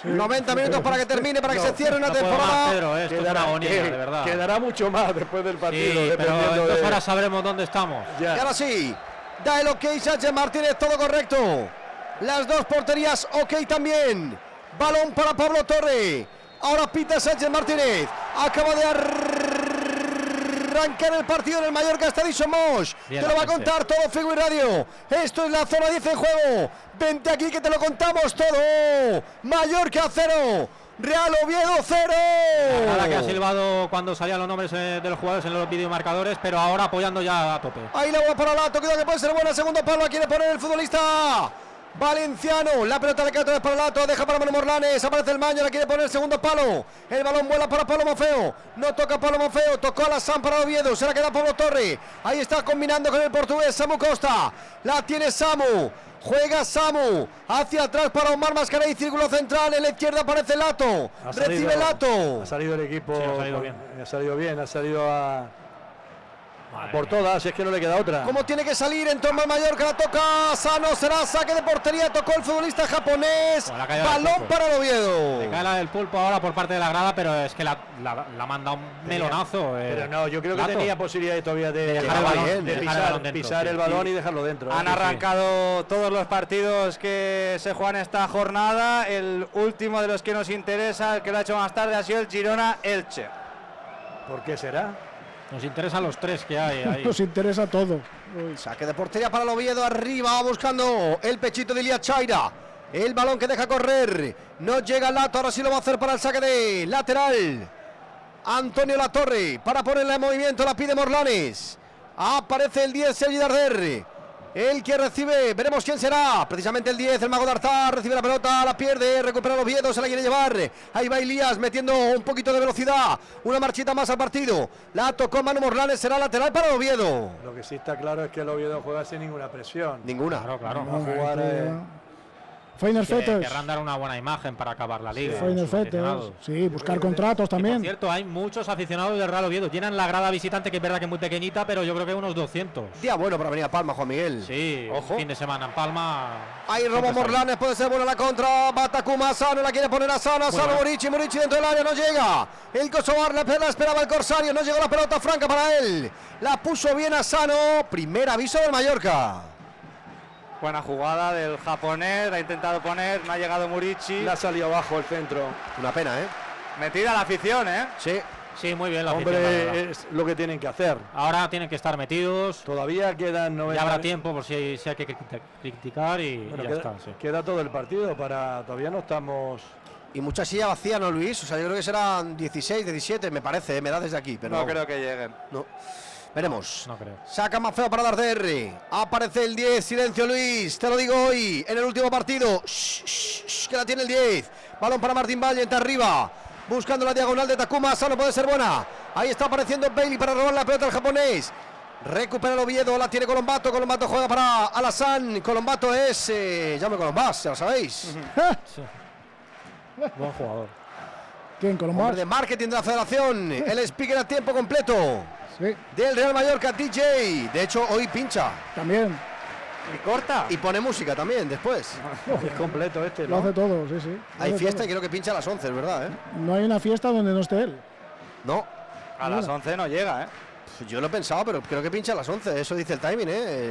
Sí. 90 minutos para que termine, para que se cierre una temporada. Pedro, esto es una agonía, de verdad. Quedará mucho más después del partido. Sí, pero en 2 horas sabremos dónde estamos. Ya. Y ahora sí, da el ok Sánchez Martínez, todo correcto. Las dos porterías ok también. Balón para Pablo Torre. Ahora pita Sánchez Martínez. Acaba de arrancar el partido en el Mallorca Stadium Moix. Te lo va a contar todo Figui Radio. Esto es la zona 10 en juego. Vente aquí que te lo contamos todo. Mallorca 0. Real Oviedo 0. Nada que ha silbado cuando salían los nombres de los jugadores en los videomarcadores, pero ahora apoyando ya a tope. Ahí la bola para Lato, cuidado que puede ser buena. Segundo palo, quiere poner el futbolista valenciano. La pelota le queda otra vez para Lato, deja para Manu Morlanes. Aparece el Maño, la quiere poner el segundo palo. El balón vuela para Pablo Mofeo. No toca Pablo Mofeo, tocó a la Sam para Oviedo. Se la queda Pablo Torre. Ahí está combinando con el portugués Samu Costa. La tiene Samu. Juega Samu hacia atrás para Omar Mascarell, círculo central, en la izquierda aparece Lato, recibe Lato. Ha salido el equipo, sí, ha salido bien, ha salido por todas, es que no le queda otra. ¿Cómo tiene que salir en torno al Mallorca? La toca Sano, será saque de portería, tocó el futbolista japonés, balón para el Oviedo. Le cae la del Pulpo ahora por parte de la grada, pero es que la manda un melonazo. Pero no, yo creo que tenía posibilidad todavía de pisar el balón y dejarlo dentro. Han arrancado todos los partidos que se juegan esta jornada. El último de los que nos interesa, el que lo ha hecho más tarde, ha sido el Girona-Elche. ¿Por qué será? Nos interesan los tres que hay ahí. Nos interesa todo. Saque de portería para el Oviedo, arriba buscando el pechito de Ilia Chaira. El balón que deja correr. No llega el Lato, ahora sí lo va a hacer para el saque de lateral. Antonio Latorre para ponerla en movimiento, la pide Morlanes. Aparece el 10, Sergi Darder. El que recibe, veremos quién será. Precisamente el 10, el mago D'Artar. Recibe la pelota, la pierde, recupera el Oviedo, se la quiere llevar. Ahí va Elías metiendo un poquito de velocidad. Una marchita más al partido. La tocó Manu Morlanes, será lateral para el Oviedo. Lo que sí está claro es que el Oviedo juega sin ninguna presión. Ninguna. Claro. No, querrán dar una buena imagen para acabar la liga. Sí, buscar contratos también. Por cierto, hay muchos aficionados del Real Oviedo. Llenan la grada visitante, que es verdad que es muy pequeñita, pero yo creo que unos 200. Día bueno para venir a Palma, Juan Miguel. Sí, ojo. Fin de semana en Palma. Ahí roba Morlanes, puede ser buena la contra. Va Takuma, Sano, la quiere poner a Sano. Sano, Murici dentro del área, no llega. El Kosovar, la esperaba el Corsario, no llegó la pelota franca para él. La puso bien a Sano. Primer aviso del Mallorca. Buena jugada del japonés, la ha intentado poner, no ha llegado Murici. Le ha salido abajo el centro. Una pena, Metida la afición, Sí, muy bien la afición. Hombre, es lo que tienen que hacer. Ahora tienen que estar metidos. Todavía quedan 90. Ya habrá tiempo por si hay que criticar y ya está. Sí. Queda todo el partido todavía no estamos. Y mucha silla vacía, ¿no, Luis? O sea, yo creo que serán 16, 17, me parece, me da desde aquí. Pero no creo que lleguen. No. Veremos. No creo. Saca más feo para Darder. Aparece el 10. Silencio, Luis. Te lo digo hoy. En el último partido. Que la tiene el 10. Balón para Martín Valiente arriba. Buscando la diagonal de Takuma. Sano puede ser buena. Ahí está apareciendo Bailey para robar la pelota al japonés. Recupera el Oviedo. La tiene Colombato. Colombato juega para Alassane. Colombato es. Llame Colombás, ya lo sabéis. Sí. Buen jugador. ¿Quién? Colombás. De marketing de la federación. El speaker a tiempo completo. Sí. Del Real Mallorca, DJ. De hecho, hoy pincha. También. Y corta. Y pone música también después. Es completo este, Lo ¿no? hace todo, sí. Hay fiesta y creo que pincha a las 11, es verdad, No hay una fiesta donde no esté él. No. A las 11 no llega, Yo lo he pensado, pero creo que pincha a las 11. Eso dice el timing,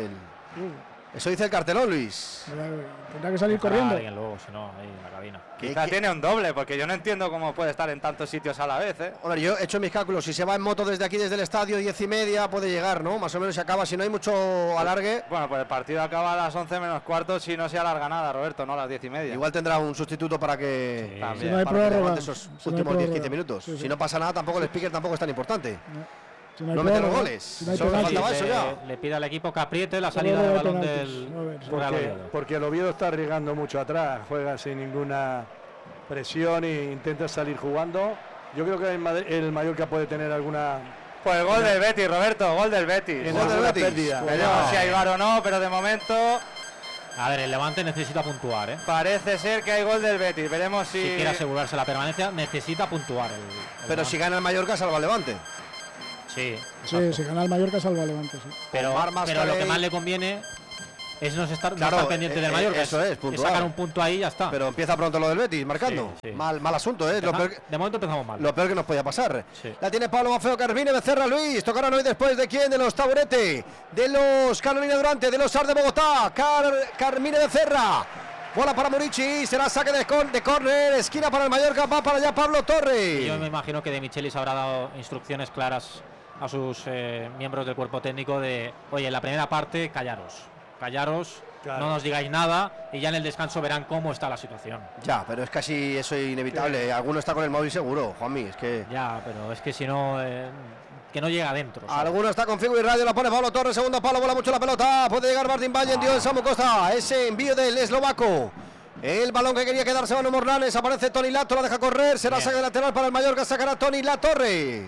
Eso dice el cartelón, Luis. Tendrá que salir corriendo. Luego, si no, ahí en la cabina. Quizá tiene un doble, porque yo no entiendo cómo puede estar en tantos sitios a la vez, Hombre, yo he hecho mis cálculos. Si se va en moto desde aquí, desde el estadio, 10:30, puede llegar, ¿no? Más o menos se acaba. Si no hay mucho alargue. Bueno, pues el partido acaba a las 11 menos cuarto si no se alarga nada, Roberto, no a las 10:30. Igual tendrá un sustituto para que. Sí. También. Si no hay prórroga. Esos últimos 10-15 minutos. Sí. Si no pasa nada, tampoco el speaker tampoco es tan importante. Si no, no meter los goles. Solo faltaba eso ya. Le pide al equipo que apriete la salida del balón del Real Oviedo. Porque el Oviedo está arriesgando mucho atrás, juega sin ninguna presión e intenta salir jugando. Yo creo que el Mallorca puede tener alguna. Pues el gol del Betis, Roberto, gol del Betis. Gol del Betis. Pérdida. Veremos si hay VAR o no, pero de momento A ver, el Levante necesita puntuar, parece ser que hay gol del Betis. Veremos si quiere asegurarse la permanencia, necesita puntuar. Pero si gana el Mallorca, salva el Levante. Sí, si gana el Mallorca salva al Levante, sí. pero lo que más le conviene es no estar pendiente del Mallorca. Eso es, puntual. Sacar un punto ahí y ya está. Pero empieza pronto lo del Betis, marcando. Sí, sí. Mal asunto, ¿eh? De momento empezamos mal. Lo peor que nos podía pasar. Sí. La tiene Pablo Mafeo, Carmine Becerra, Luis. Tocarán hoy después de quién, de los Taburete, de los Carolina Durante, de los Ar de Bogotá. Carmine Becerra. Bola para Murici, será saque de córner, esquina para el Mallorca, va para allá Pablo Torres. Yo me imagino que De Michelis habrá dado instrucciones claras a sus miembros del cuerpo técnico de, oye, en la primera parte, callaros, claro. No nos digáis nada y ya en el descanso verán cómo está la situación. Ya, pero es casi eso inevitable. Sí. Alguno está con el móvil seguro, Juanmi, es que... Ya, pero es que si no... que no llega adentro. Alguno está con Figo y Radio, la pone Pablo Torres, segundo palo, bola mucho la pelota, puede llegar Martín Valle, dio el Samu Costa, ese envío del eslovaco. El balón que quería quedarse Manu Morlanes, aparece Toni Lato, la deja correr, será saque de lateral para el Mallorca, sacará Toni Latorre.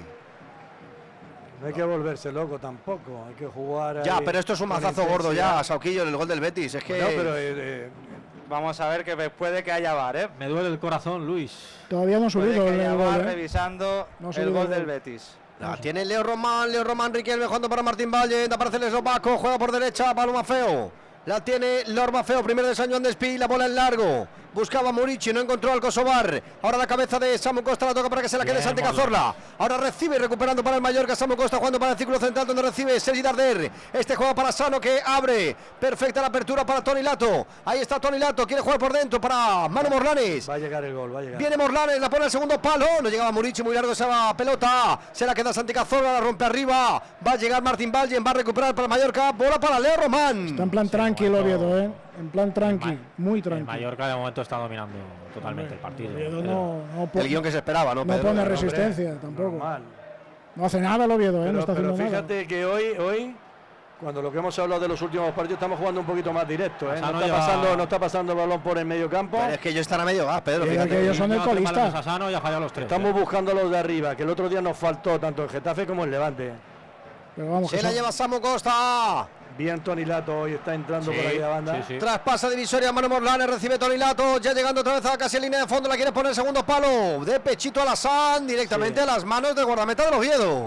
No hay que volverse loco tampoco, hay que jugar. Ya, pero esto es un mazazo gordo ya, Sauquillo, el gol del Betis, es que... No, pero vamos a ver que puede que haya VAR, ¿eh? Me duele el corazón, Luis. Todavía no ha subido el gol, revisando el gol del Betis. La tiene Leo Román Riquelme jugando para Martín Valle, aparece el eslovaco, juega por derecha, Pablo Mafeo. La tiene Lor Mafeo, primero de San Joan Despí, la bola en largo. Buscaba Murici, no encontró al Kosovar. Ahora la cabeza de Samu Costa, la toca para que se la quede Santi Cazorla. Ahora recibe, recuperando para el Mallorca, Samu Costa jugando para el círculo central donde recibe Sergi Darder. Este juega para Sano que abre. Perfecta la apertura para Toni Lato. Ahí está Toni Lato, quiere jugar por dentro para Manu Morlanes. Va a llegar el gol, va a llegar. Viene Morlanes, la pone al segundo palo. No llegaba Murici, muy largo esa pelota. Se la queda Santi Cazorla, la rompe arriba. Va a llegar Martín Valle, va a recuperar para el Mallorca. Bola para Leo Román. Está en plan tranquilo, Oviedo, en plan tranqui, muy tranqui. El Mallorca de momento está dominando totalmente el partido. El guión que se esperaba, ¿no? No Pedro, pone resistencia tampoco. Normal. No hace nada el Oviedo, pero, no está haciendo pero fíjate nada. que hoy, cuando lo que hemos hablado de los últimos partidos, estamos jugando un poquito más directo, ¿eh? No está pasando el balón por el medio campo. Pero es que ellos están a medio gas, Pedro. Fíjate que ellos son el colista. Estamos buscando los de arriba, que el otro día nos faltó tanto el Getafe como el Levante. Pero vamos, se la lleva Samu Costa. Bien, Toni Lato hoy está entrando por ahí la banda. Traspasa divisoria, Manu Morlanes, recibe Toni Lato, ya llegando otra vez a casi en línea de fondo, la quiere poner segundo palo, de pechito a la San, directamente a las manos del guardameta del Oviedo.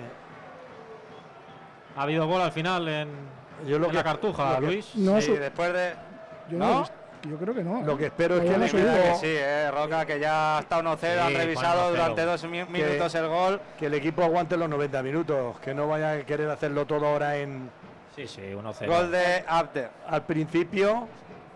Ha habido gol al final en la Cartuja, Luis. No, después de... Yo creo que no. Lo que espero es que el equipo... Sí, Roca, que ya está 1-0, han revisado durante 2 minutos el gol. Que el equipo aguante los 90 minutos, que no vaya a querer hacerlo todo ahora en... Sí, 1-0. Gol de Abder. Al principio,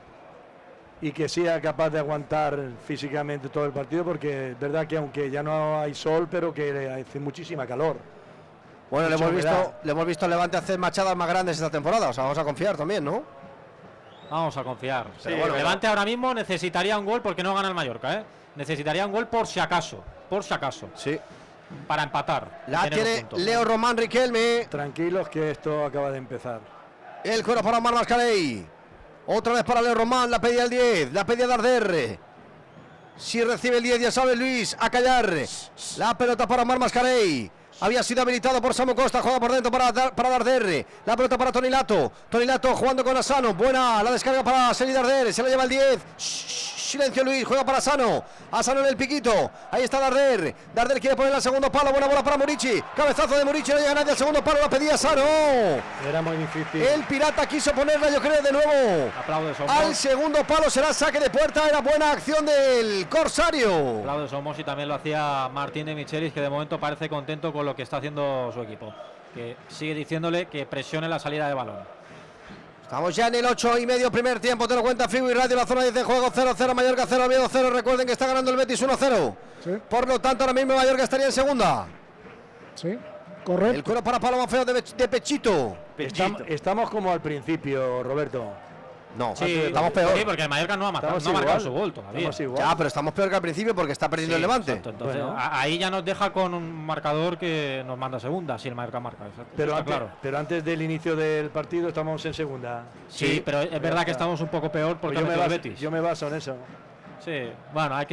y que sea capaz de aguantar físicamente todo el partido, porque es verdad que aunque ya no hay sol, pero que hace muchísima calor. Bueno, le hemos visto al Levante hacer machadas más grandes esta temporada, o sea, vamos a confiar también, ¿no? Vamos a confiar. Sí, bueno, Levante ahora mismo necesitaría un gol porque no gana el Mallorca, ¿eh? Necesitaría un gol por si acaso. Sí. Para empatar. La tiene Leo Román Riquelme. Tranquilos que esto acaba de empezar. El cuero para Omar Mascarey. Otra vez para Leo Román, la pedía el 10, la pedía Darder. Si recibe el 10, ya sabe Luis, a callar. La pelota para Omar Mascarey. Había sido habilitado por Samu Costa, juega por dentro para Darder. La pelota para Toni Lato. Toni Lato jugando con Asano. Buena la descarga para Sergi Darder. Se la lleva el 10. Silencio Luis, juega para Asano. Asano en el piquito. Ahí está Darder. Darder quiere poner el segundo palo. Buena bola para Murici. Cabezazo de Murici. No llega nadie al segundo palo. La pedía Asano. Era muy difícil. El Pirata quiso ponerla, yo creo, de nuevo. Al segundo palo será saque de puerta. Era buena acción del Corsario. Aplaude Somos y también lo hacía Martín de Michelis, que de momento parece contento con lo que está haciendo su equipo, que sigue diciéndole que presione la salida de balón. Estamos ya en el 8:30 primer tiempo, te lo cuenta Figo y Radio, la zona 10 de juego, 0-0 Mallorca, 0 Oviedo 0, recuerden que está ganando el Betis 1-0, por lo tanto ahora mismo Mallorca estaría en segunda. Sí, correcto. El cuero para Paloma Feo de Pechito. Estamos como al principio, Roberto. No, sí, estamos peor. Sí, porque el Mallorca no ha marcado su gol todavía. Ya, pero estamos peor que al principio porque está perdiendo el Levante. Exacto, entonces, ahí ya nos deja con un marcador que nos manda segunda, si el Mallorca marca. Pero antes del inicio del partido estamos en segunda. Sí, pero es verdad que estamos un poco peor porque pues el Betis. Yo me baso en eso. Sí, bueno, hay que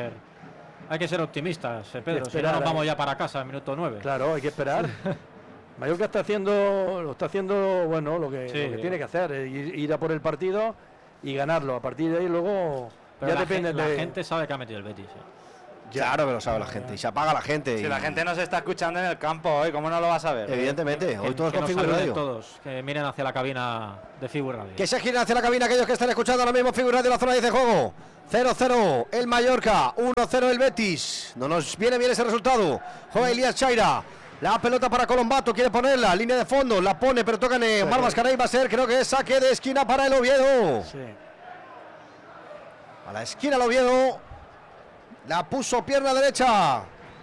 ser optimistas, Pedro. Si no nos vamos ya para casa al minuto 9. Claro, hay que esperar. Mallorca está haciendo bueno lo que tiene que hacer, ir a por el partido y ganarlo. A partir de ahí luego pero ya depende la gente sabe que ha metido el Betis. Claro que lo sabe la gente. Y se apaga la gente. Si la gente no se está escuchando en el campo hoy, ¿cómo no lo vas a ver? Evidentemente. Hoy todos que con nos Figure saluden Radio. todos, que miren hacia la cabina de Figure Radio. Que se giren hacia la cabina aquellos que están escuchando ahora mismo Figure Radio en la zona de juego. 0-0 el Mallorca, 1-0 el Betis. No nos viene bien ese resultado. Juega Elías Chaira. La pelota para Colombato, quiere ponerla, línea de fondo, la pone, pero toca en Omar Mascarell, va a ser, creo que es saque de esquina para el Oviedo. Sí. A la esquina el Oviedo, la puso pierna derecha.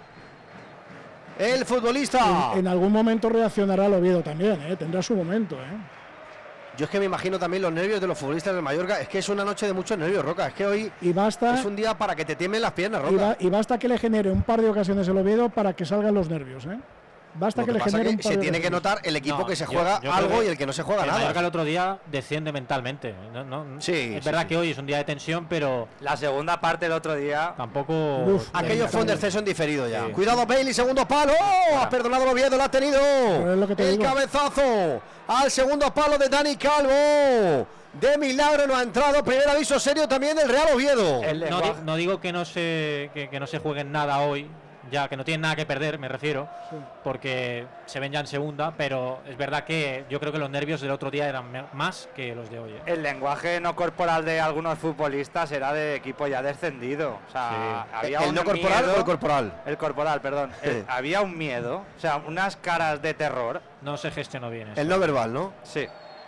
El futbolista. En algún momento reaccionará el Oviedo también, tendrá su momento. Yo es que me imagino también los nervios de los futbolistas del Mallorca. Es que es una noche de muchos nervios, Roca. Es que hoy Y basta, es un día para que te tiemblen las piernas, Roca. y basta que le genere un par de ocasiones el Oviedo para que salgan los nervios. Basta Lo que que le pasa genere es un que par se de tiene que ocasiones. notar el equipo No, que se yo juega creo algo que y el que no se juega el nada. Mallorca el otro día desciende mentalmente. Sí, es sí, verdad sí. que hoy es un día de tensión, pero La segunda parte del otro día. tampoco. Uf, Aquello fue un descenso en diferido ya. Sí. Cuidado Bailey, segundo palo. Ha perdonado el Oviedo, lo ha tenido. Pues es lo que te El digo. cabezazo al segundo palo de Dani Calvo. De milagro no ha entrado. Primer aviso serio también del Real Oviedo. El No, lenguaje- no digo que no se jueguen nada hoy, ya que no tienen nada que perder, me refiero, porque se ven ya en segunda, pero es verdad que yo creo que los nervios del otro día eran más que los de hoy. El lenguaje no corporal de algunos futbolistas era de equipo ya descendido. O sea, había ¿El un no corporal miedo- o el corporal? El corporal, perdón. Había un miedo, o sea, unas caras de terror. No se gestionó bien eso. El no verbal, ¿no? Sí.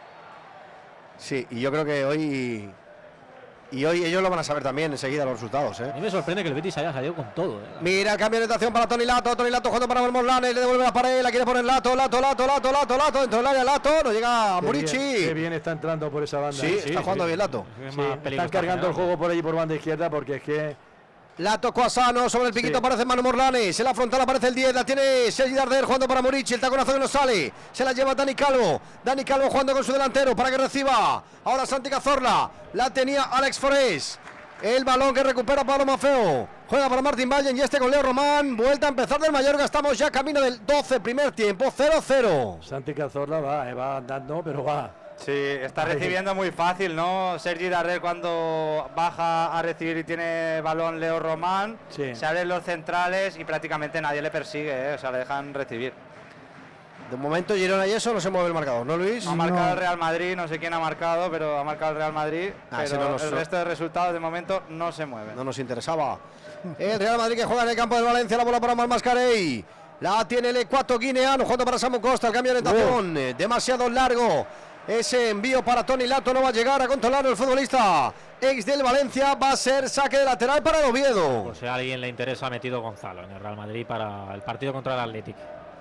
Sí, y yo creo que hoy. Y hoy ellos lo van a saber también enseguida los resultados, A mí me sorprende que el Betis haya salido con todo. Mira el cambio de orientación para Toni Lato jugando para Morlanes, le devuelve la pared, la quiere poner Lato, dentro del área Lato, no llega Murici. Qué bien está entrando por esa banda. Sí, está jugando bien Lato. Es Sí, más peligro están cargando el juego por allí por banda izquierda porque es que La tocó a Sano, sobre el piquito Sí. aparece Manu Morlanes, en la frontal aparece el 10, la tiene Sergi Darder jugando para Murici, el taconazo que no sale, se la lleva Dani Calvo jugando con su delantero para que reciba, ahora Santi Cazorla, la tenía Alex Forés, el balón que recupera Pablo Mafeo, juega para Martín Vallen y este con Leo Román, vuelta a empezar del Mallorca, estamos ya camino del 12, primer tiempo, 0-0. Santi Cazorla va andando, pero va. Sí, está recibiendo muy fácil, ¿no? Sergi Darder cuando baja a recibir y tiene balón Leo Román, Sí. se abren los centrales y prácticamente nadie le persigue, o sea, le dejan recibir. De momento Girona y eso no se mueve el marcador, ¿no, Luis? Ha marcado el Real Madrid, no sé quién ha marcado, pero ha marcado el Real Madrid, ese pero no lo el sé. resto de resultados de momento no se mueven. No nos interesaba. El Real Madrid que juega en el campo del Valencia, la bola para Omar Mascarell. La tiene el ecuato guineano, jugando para Samu Costa, el cambio de orientación, demasiado largo. Ese envío para Toni Lato no va a llegar a controlarlo el futbolista ex del Valencia, va a ser saque de lateral para el Oviedo. Por si a alguien le interesa, ha metido Gonzalo en el Real Madrid para el partido contra el Athletic.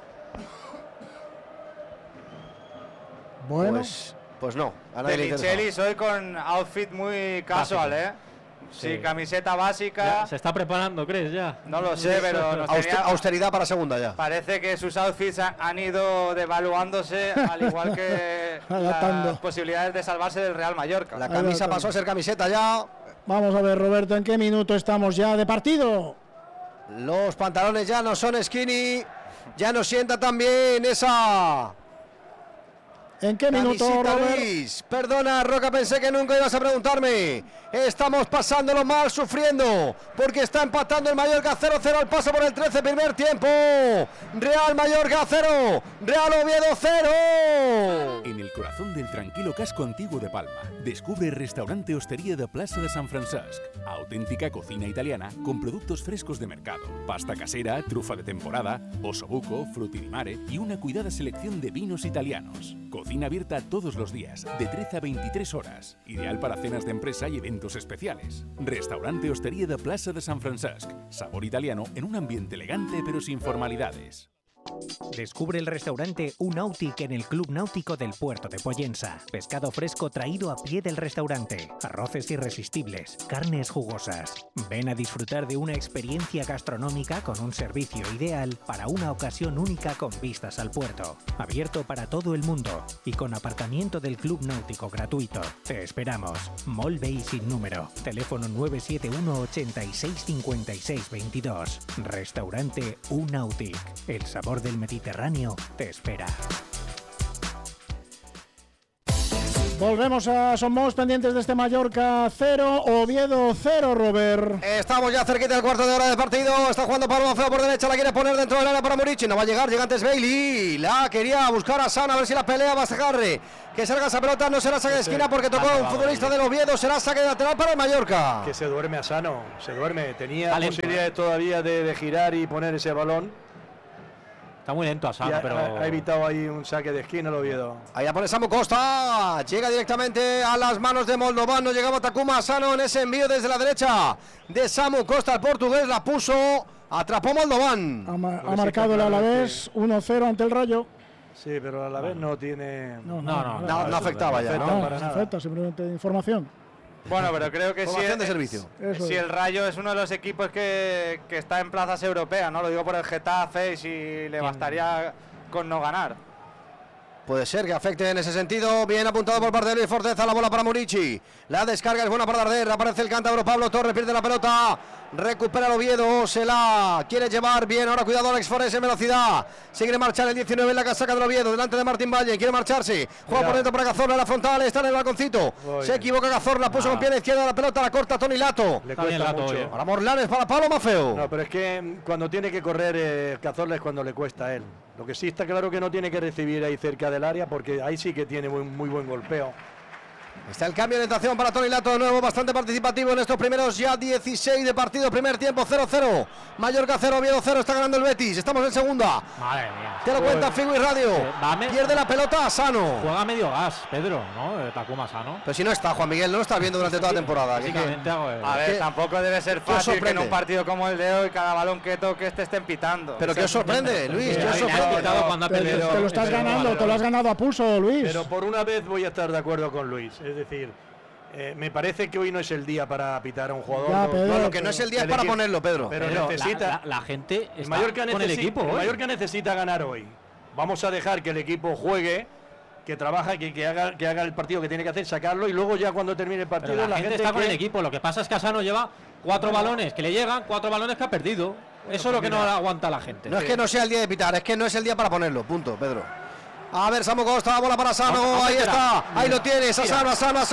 Bueno, Pues no, a nadie De le interesa. Michelis hoy con outfit muy casual, Básico. Sí, Sí. camiseta básica. Se está preparando, ¿crees ya? No lo sé, pero nos tenía- Austeridad para segunda ya. parece que sus outfits han ido devaluándose, al igual que Adaptando. las posibilidades de salvarse del Real Mallorca. La camisa pasó a ser camiseta ya. vamos a ver, Roberto, ¿en qué minuto estamos ya de partido? Los pantalones ya no son skinny. Ya no sienta también esa ¿En qué minuto, camisita, Robert? Luis. Perdona, Roca, pensé que nunca ibas a preguntarme. Estamos pasándolo mal, sufriendo, porque está empatando el Mallorca 0-0 al paso por el 13, primer tiempo. Real Mallorca 0, Real Oviedo 0. En el corazón del tranquilo casco antiguo de Palma, descubre el restaurante Hostería de Plaza de San Francesc. Auténtica cocina italiana con productos frescos de mercado, pasta casera, trufa de temporada, ossobuco, frutti di mare y una cuidada selección de vinos italianos. Cocina abierta todos los días, de 13 a 23 horas. Ideal para cenas de empresa y eventos especiales. Restaurante Hostería de Plaza de San Francesc. Sabor italiano en un ambiente elegante pero sin formalidades. Descubre el restaurante Un Nautic en el Club Náutico del Puerto de Pollensa. Pescado fresco traído a pie del restaurante. Arroces irresistibles. Carnes jugosas. Ven a disfrutar de una experiencia gastronómica con un servicio ideal para una ocasión única con vistas al puerto. Abierto para todo el mundo y con aparcamiento del Club Náutico gratuito. Te esperamos. Mall Bay sin número. Teléfono 971 86 56 22. Restaurante Un Nautic. El sabor del Mediterráneo te espera. Volvemos a Somos, pendientes de este Mallorca 0, Oviedo 0, Robert. Estamos ya cerquita del cuarto de hora de partido. Está jugando Pablo Mafeo por derecha, la quiere poner dentro del área para Murici. No va a llegar, llega antes Bailey. La quería buscar a Sano, a ver si la pelea va a dejarle. Que salga esa pelota, no será saque de esquina porque tocó un futbolista del Oviedo, será saque de lateral para el Mallorca. Que se duerme a Sano, se duerme. Tenía Talento, posibilidades todavía de girar y poner ese balón. Está muy lento Asano, pero Ha evitado ahí un saque de esquina el Oviedo. Ahí la pone Samu Costa, llega directamente a las manos de Moldovan, no llegaba Takuma Asano en ese envío desde la derecha de Samu Costa, el portugués la puso, atrapó Moldovan. Ha marcado el Alavés 1-0 ante el Rayo. Sí, pero a la vez no tiene... No afectaba ya, ¿no? para nada. Afecta, simplemente información. Bueno, pero creo que Formación de servicio. si el Rayo es uno de los equipos que está en plazas europeas, ¿no? Lo digo por el Getafe y si le bastaría con no ganar. Puede ser que afecte en ese sentido. Bien apuntado por parte de Luis Forteza. La bola para Murici. La descarga es buena para Darder. Aparece el cántabro Pablo Torres. Pierde la pelota. Recupera el Oviedo. Se la quiere llevar bien. Ahora cuidado Alex Forés en velocidad. Se quiere marchar el 19 en la casaca del Oviedo. Delante de Martín Valle. Quiere marcharse. Juega por dentro para Cazorla. La frontal. Está en el balconcito. Se equivoca Cazorla. Puso con pie de izquierda la pelota. La corta Toni Lato. Le Está bien cuesta Lato, mucho. Ahora Morlanes para Pablo Mafeo. No, pero es que cuando tiene que correr Cazorla es cuando le cuesta a él. Lo que sí está claro que no tiene que recibir ahí cerca del área porque ahí sí que tiene muy buen golpeo. Está el cambio de orientación para Toni Lato de nuevo, bastante participativo en estos primeros ya 16 de partido, primer tiempo 0-0, Mallorca 0, Oviedo 0, está ganando el Betis, estamos en segunda. madre mía. Te lo cuenta Figo y Radio, pierde la pelota a Sano. Juega medio gas, Pedro, ¿no? Takuma Asano. Pero si no está Juan Miguel, no lo estás viendo durante toda la temporada. Así que- Básicamente A ver, ¿Qué- tampoco debe ser qué os fácil que en sorprende? un partido como el de hoy cada balón que toque te estén pitando. Pero ¿qué os sorprende, Luis? ¿Qué os Le han sorprende? quitado cuando ha Te perdido. lo estás Pero ganando, vale, te lo has ganado a pulso, Luis. Pero por una vez voy a estar de acuerdo con Luis. Es decir, me parece que hoy no es el día para pitar a un jugador. Ya, No, Pedro, No, lo que no es el día es El para equipo- ponerlo, Pedro. pero Pedro, necesita... la gente El está Mallorca, con el equipo. el hoy. Mallorca necesita ganar hoy. Vamos a dejar que el equipo juegue, que trabaja, que haga el partido que tiene que hacer, sacarlo y luego ya cuando termine el partido Pero la gente está con que- el equipo. Lo que pasa es que Asano lleva 4 balones que le llegan, 4 balones que ha perdido. Eso es lo que no aguanta la gente. No es que no sea el día de pitar, es que no es el día para ponerlo, punto, Pedro. A ver, Samu Costa, bola para Sano, ahí está, ahí lo tienes, Asano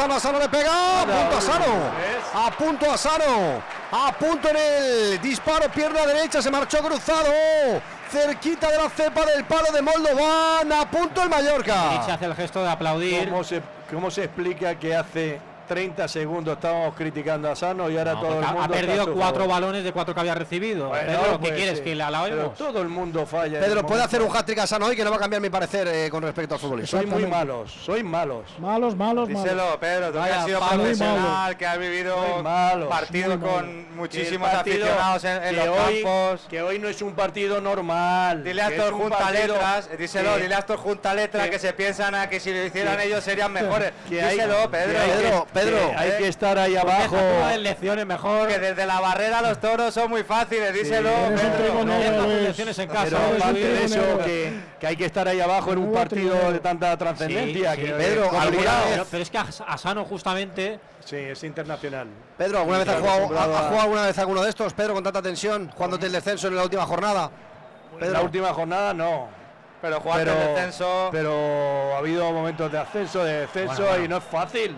le pega, a punto a Sano, a punto a Sano, a punto en el disparo, pierna derecha, se marchó cruzado, cerquita de la cepa del palo de Moldovan, a punto el Mallorca. Se hace el gesto de aplaudir. ¿Cómo se explica que hace 30 segundos estábamos criticando a Sano y ahora No, todo el porque mundo ha está a perdido su 4 favor? balones de 4 que había recibido. Bueno, Pedro, ¿qué pues quieres? sí. ¿Que la Pero alabemos? todo el mundo falla. en Pedro, el puede hacer un momento. hat-trick a Sano hoy que no va a cambiar mi parecer con respecto al futbolista. Sois muy Exactamente. malos. Malos. Díselo, Pedro, tú que Vaya, has sido muy profesional, malo. que has vivido Muy malo, partidos muy malo. con muchísimos El partido aficionados en que los hoy- campos. Que hoy no es un partido normal. Dile a que estos es un junta partido letras, díselo, que- dile a estos junta letras que se piensan a que si lo hicieran que- ellos serían mejores. que hay- Díselo, Pedro. Pedro, que hay que estar ahí Deja abajo. tú las lecciones mejor. Que desde la barrera los toros son muy fáciles, díselo, Eres un Pedro. trigo Deja negro, tus Luis. lecciones en casa. Pero Eres un aparte de trigo eso, negro. que hay que estar ahí abajo en un Menudo partido trigo. de tanta trascendencia. Sí, que Pedro, es complicado. Pero es que Asano justamente Sí, es internacional. Pedro, ¿alguna vez has Claro, jugado, acostumbrado has a- jugado alguna vez alguno de estos, Pedro, con tanta tensión, jugándote el descenso en la última jornada? En la última jornada no. Pero jugaste el descenso. Pero ha habido momentos de ascenso, de descenso Bueno. y no es fácil.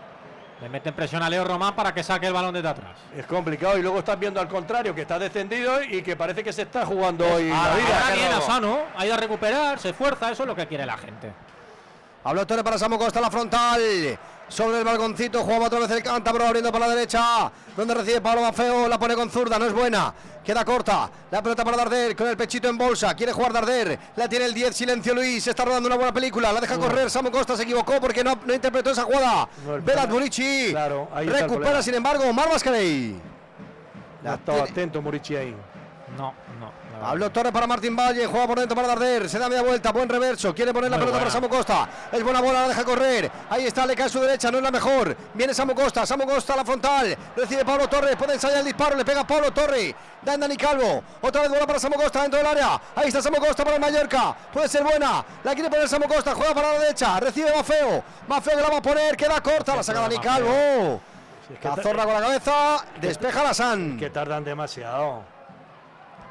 le meten presión a Leo Román para que saque el balón desde atrás. Es complicado y luego estás viendo al contrario que está descendido y que parece que se está jugando hoy Ahora la vida. bien robo. Asano, ha ido a recuperar, se esfuerza, eso es lo que quiere la gente. Habló Torres para Samu Costa, la frontal. Sobre el balconcito, jugaba otra vez el cántabro, abriendo para la derecha. Donde recibe Pablo Mafeo, la pone con zurda, no es buena. Queda corta. La pelota para Darder, con el pechito en bolsa. Quiere jugar Darder. La tiene el 10, silencio Luis. Está rodando una buena película. La deja correr. Samu Costa se equivocó porque no interpretó esa jugada. No, el Velat problema- Murici. Claro, ahí está el Recupera, problema. sin embargo, Mar Mascarey. Ha estado atento Murici ahí. No. la verdad. Habló Torres para Martín Valle, juega por dentro para Darder, se da media vuelta, buen reverso, quiere poner la Muy pelota buena. para Samu Costa, es buena bola, la deja correr, ahí está, le cae a su derecha, no es la mejor, viene Samu Costa a la frontal, recibe Pablo Torres, puede ensayar el disparo, le pega Pablo Torres, da en Dani Calvo, otra vez bola para Samu Costa dentro del área, ahí está Samu Costa para el Mallorca, puede ser buena, la quiere poner Samu Costa, juega para la derecha, recibe Mafeo que la va a poner, queda corta, la saca Dani Calvo, Si es que Cazorla con la cabeza, despeja la San. que tardan demasiado.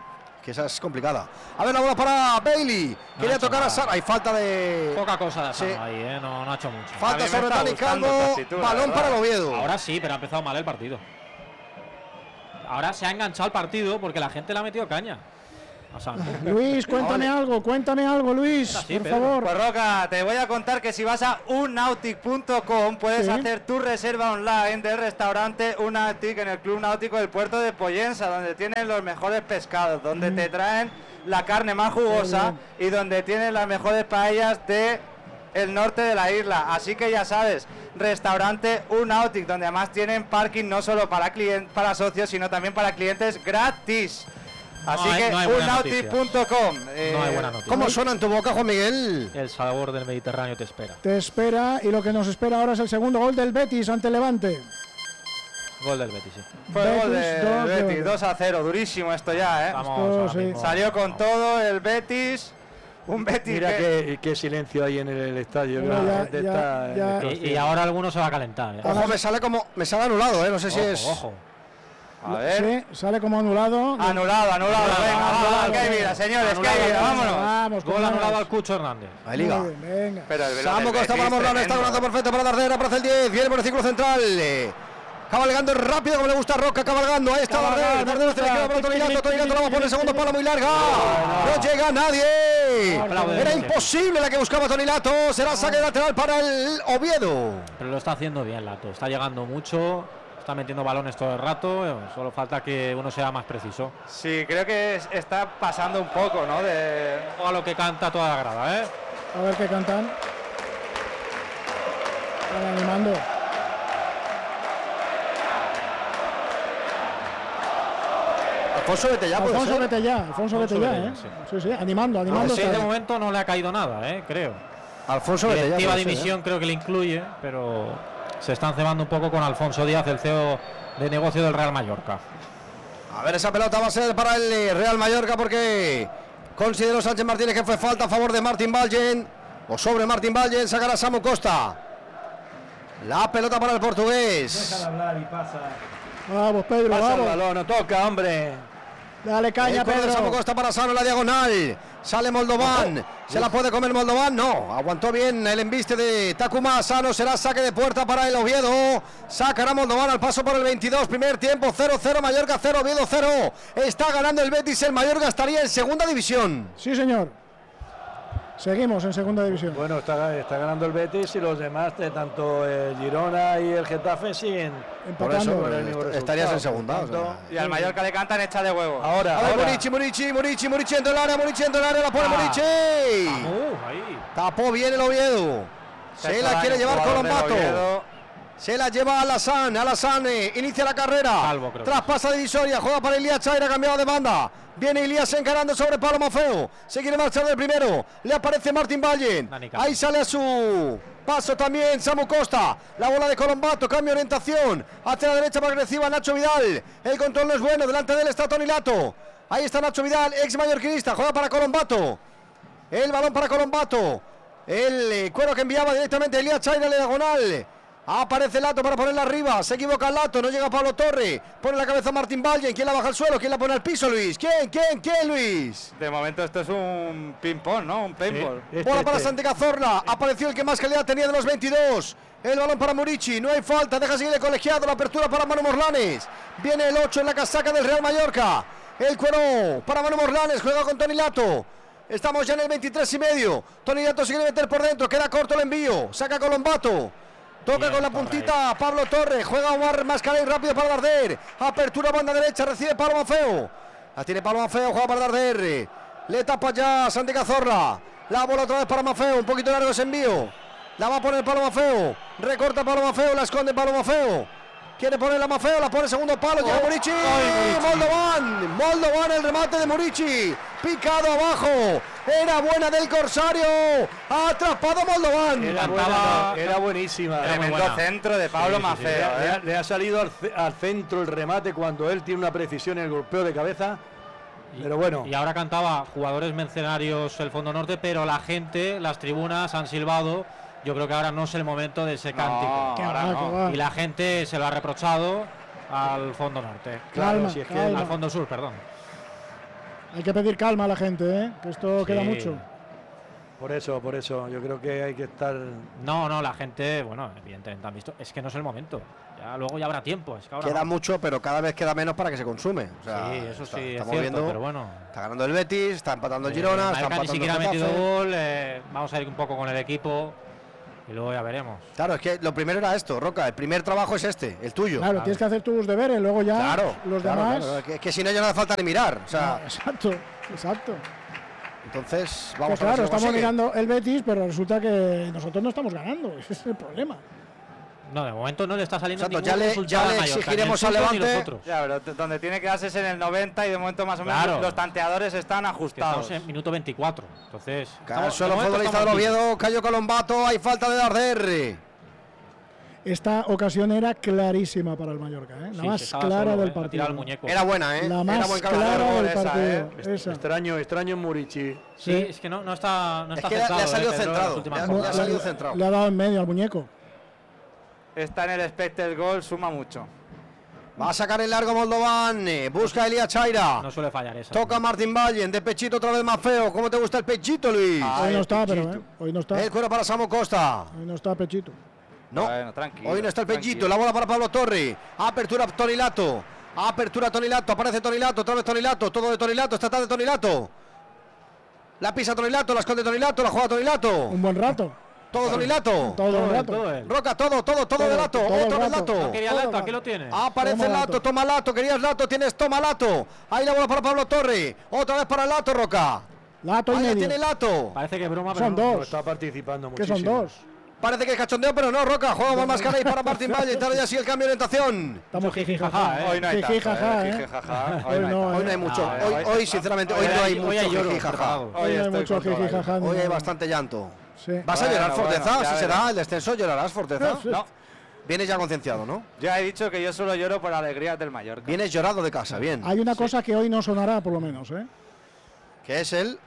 que esa es complicada. A ver, la bola para Bailey. Quería tocar a Sano. Hay falta de... Poca cosa de Sí. Sano ahí, no ha hecho mucho. Falta sobre Dani Calvo. Balón para el Oviedo. Ahora sí, pero ha empezado mal el partido. Ahora se ha enganchado el partido porque la gente le ha metido caña a Sano. Luis, cuéntame algo, Luis, Sí, por Pedro. favor. Pues Roca, te voy a contar que si vas a unnautic.com puedes Sí. hacer tu reserva online del restaurante Unnautic en el Club Náutico del Puerto de Pollensa, donde tienen los mejores pescados, donde te traen la carne más jugosa y donde tienen las mejores paellas de el norte de la isla. Así que ya sabes, restaurante Unnautic, donde además tienen parking no solo para para socios, sino también para clientes gratis. Así que no hay buena unnautic.com. No hay buena noticia. ¿Cómo suena en tu boca, Juan Miguel? El sabor del Mediterráneo te espera. Te espera, y lo que nos espera ahora es el segundo gol del Betis ante Levante. Gol del Betis, sí. Fue el gol Betis, de dos, Betis, Levante. 2-0, durísimo esto ya, ¿eh? Vamos, Esto ahora sí. mismo. Salió con todo el Betis, un Betis Mira que... qué silencio hay en el estadio. Bueno, que la ya- gente ya- está en ya- el Y concierto. ahora alguno se va a calentar. ¿eh? Ojo, me sale anulado, no sé si es... Ojo. A ver, Sí, sale como anulado. anulado, venga, va, que hay vida, señores, que hay vida, vámonos. Vamos, Gol con anulado ganas. al Cucho Hernández. Ahí liga. Muy bien, venga. Pero el Samu Costa para Morlán, está brazo perfecto para Dardera, aparece el 10, viene por el círculo central. Cabalgando rápido como le gusta a Roca, cabalgando, ahí está Dardera, Dardera se le queda para Tonilato la va a poner segundo palo muy larga. No llega nadie. Era imposible la que buscaba Tonilato, será saque lateral para el Oviedo. Pero lo está haciendo bien Lato. Está llegando mucho. Está metiendo balones todo el rato. Solo falta que uno sea más preciso. Sí, creo que está pasando un poco, ¿no? O a lo que canta toda la grada, ¿eh? A ver qué cantan. Están animando. Alfonso, vete ya, puede Alfonso, ser. vete ya, Alfonso, vete ya, ¿eh? Sí, sí, animando, animando. Sí, de está. momento no le ha caído nada, creo. Alfonso, La vete ya. directiva puede de ser, dimisión creo que le incluye, pero se están cebando un poco con Alfonso Díaz, el CEO de negocio del Real Mallorca. A ver, esa pelota va a ser para el Real Mallorca porque consideró Sánchez Martínez que fue falta a favor de Martín Vallen o sobre Martín Vallen, sacará Samu Costa. La pelota para el portugués. Déjala hablar y pasa. Vamos, Pedro, Pasa el vamos. balón, no toca, hombre. Dale caña, El cuero de Samu Pedro. Costa para Sano en la diagonal. Sale Moldovan. ¿Se la puede comer Moldovan? No. Aguantó bien el embiste de Takuma. Sano será saque de puerta para el Oviedo. Sacará Moldovan al paso por el 22. Primer tiempo 0-0. Mallorca 0. Oviedo 0. Está ganando el Betis. El Mallorca estaría en segunda división. Sí, señor. Seguimos en segunda división. Bueno, está ganando el Betis y los demás, tanto el Girona y el Getafe, siguen. Por eso Empatando. con el mismo estarías en resultado. segunda. Por o tanto, sea. Y al Mallorca le cantan hecha de huevo. Ahora, A ver, ahora. Murici entra el área, la pone Murici. Ahí. Tapó bien el Oviedo. Se la quiere llevar Colombato. Se la lleva Alassane. Alassane inicia la carrera. Calvo, creo que Traspasa divisoria. Juega para Ilías Chaira. Cambiado de banda. Viene Ilías encarando sobre Pablo Mafeo. Se quiere marchar del primero. Le aparece Martín Vallen. Dani Calvo. Ahí sale a su paso también Samu Costa. La bola de Colombato. Cambia orientación. Hacia la derecha para que reciba Nacho Vidal. El control no es bueno. Delante de él está Tonilato. Ahí está Nacho Vidal, ex mallorquinista. Juega para Colombato. El balón para Colombato. El cuero que enviaba directamente a Ilías Chaira en la diagonal. Aparece Lato para ponerla arriba. Se equivoca Lato. No llega Pablo Torre. Pone la cabeza Martín Vallen. ¿Quién la baja al suelo? ¿Quién la pone al piso, Luis? ¿Quién, Luis? De momento esto es un ping-pong, ¿no? Un paintball. Bola para Santi Cazorla. Apareció el que más calidad tenía de los 22. El balón para Murici. No hay falta. Deja seguir el colegiado. La apertura para Manu Morlanes. Viene el 8 en la casaca del Real Mallorca. El cuero para Manu Morlanes. Juega con Toni Lato. Estamos ya en el 23 y medio. Toni Lato se quiere meter por dentro. Queda corto el envío. Saca Colombato. Toca Bien, con la puntita Pablo Torre. Juega Omar Mascarell rápido para Darder. Apertura banda derecha. Recibe Pablo Mafeo. La tiene Pablo Mafeo. Juega para Darder. Le tapa ya Santi Cazorla. La bola otra vez para Mafeo. Un poquito largo ese envío. La va a poner Pablo Mafeo. Recorta Pablo Mafeo. La esconde Pablo Mafeo. Quiere ponerla Mafeo. La pone segundo palo. Llega Murici. Moldovan. El remate de Murici. Picado abajo. Era buena del Corsario. Ha atrapado Moldovan. Era buenísima. Tremendo centro de Pablo Mafeo. Le ha salido al centro el remate cuando él tiene una precisión en el golpeo de cabeza. Pero bueno. Y ahora cantaba jugadores mercenarios el Fondo Norte, pero la gente, las tribunas han silbado. Yo creo que ahora no es el momento de ese cántico. Qué ahora va, no. qué va. Y la gente se lo ha reprochado al Fondo Norte. Calma, si es que calma. Al Fondo Sur, perdón. Hay que pedir calma a la gente, que esto queda mucho. Por eso, yo creo que hay que estar... No, la gente, bueno, evidentemente han visto, es que no es el momento. Luego ya habrá tiempo. Es que ahora queda mucho, pero cada vez queda menos para que se consume. O sea, sí, eso sí, estamos es cierto, viendo, pero bueno. Está ganando el Betis, está empatando el Girona, está empatando ni siquiera ha el metido Getafe. gol, vamos a ir un poco con el equipo y luego ya veremos. Claro, es que lo primero era esto, Roca, el primer trabajo es este, el tuyo. Claro, tienes que hacer tus deberes, luego ya Claro, los claro, demás... claro, es que si no ya no hace falta ni mirar. O sea, Exacto. entonces, Pues vamos a ver claro, si lo estamos consigue. mirando el Betis, pero resulta que nosotros no estamos ganando. Ese es el problema. No, de momento no le está saliendo Exacto, ningún resultado ya le al Mallorca, exigiremos ni el al suyo ni Levante. los otros. Ya, pero donde tiene que darse es en el 90 y de momento más o menos Claro. los tanteadores están Que ajustados. estamos en minuto 24. Entonces, Cae al estamos- suelo de momento futbolista del estamos Oviedo, cayó Colombato, hay falta de Darder. Esta ocasión era clarísima para el Mallorca, la Sí, más se estaba clara solo, del ha tirado partido. el muñeco. Era buena, La Era más buen clara calzador. del esa, partido. Esa. Extraño en Murici. Sí, es que no está Es centrado. que le ha salido Pedro, en las centrado, últimas le ha- jornadas. le ha salido centrado. Le ha dado en medio al muñeco. Está en el expected goal, suma mucho. Va a sacar el largo Moldovan, busca a Elías Chaira. No suele fallar esa. Toca Martín Vallen, de pechito otra vez más feo. ¿Cómo te gusta el pechito, Luis? Hoy no está, pero hoy no está. El cuero para Samu Costa. Hoy no está Pechito. No, Bueno, tranquilo, hoy no está el pechito. tranquilo. La bola para Pablo Torre. Apertura Tonilato. Apertura Tonilato. Aparece Tonilato. Otra vez Tonilato. Todo de Tonilato. Esta tarde Tonilato. La pisa Tonilato. La esconde Tonilato. La juega Tonilato. Un buen rato. Todo Tonilato. Todo el rato. Roca, todo de Lato. todo el Otro de rato. Lato. Quería Todo Lato, va. aquí lo tiene. Aparece Toma Lato, Lato. toma Lato, querías Lato, tienes toma Lato. Ahí la bola para Pablo Torre. Otra vez para Lato, Roca. Lato y Ahí la medio. tiene Lato. Parece que es broma, pero Son no. dos. No está participando Que muchísimo. son dos. Parece que es cachondeo, pero no, Roca. Juega más cara y para Martín Valle. Ahora ya sí el cambio de orientación. Estamos jiji, jiji, jaja, jaja. Hoy no hay Jiji, tanto, jaja, jiji, jaja. Hoy no, Hoy no hay mucho. No, Hoy sinceramente, hoy no hay mucho jiji, jaja. Hoy no hay estoy mucho jiji, controlado. jaja. ni Hoy hay nada. bastante llanto. Sí. ¿Vas a llorar, Bueno, Forteza? bueno, ya Si se verás. da el descenso, llorarás, Forteza. Sí. No, Vienes ya concienciado, ¿no? ya he dicho que yo solo lloro por alegrías del Mallorca. Vienes llorado de casa, bien. Hay una cosa que hoy no sonará, por lo menos, Que es el...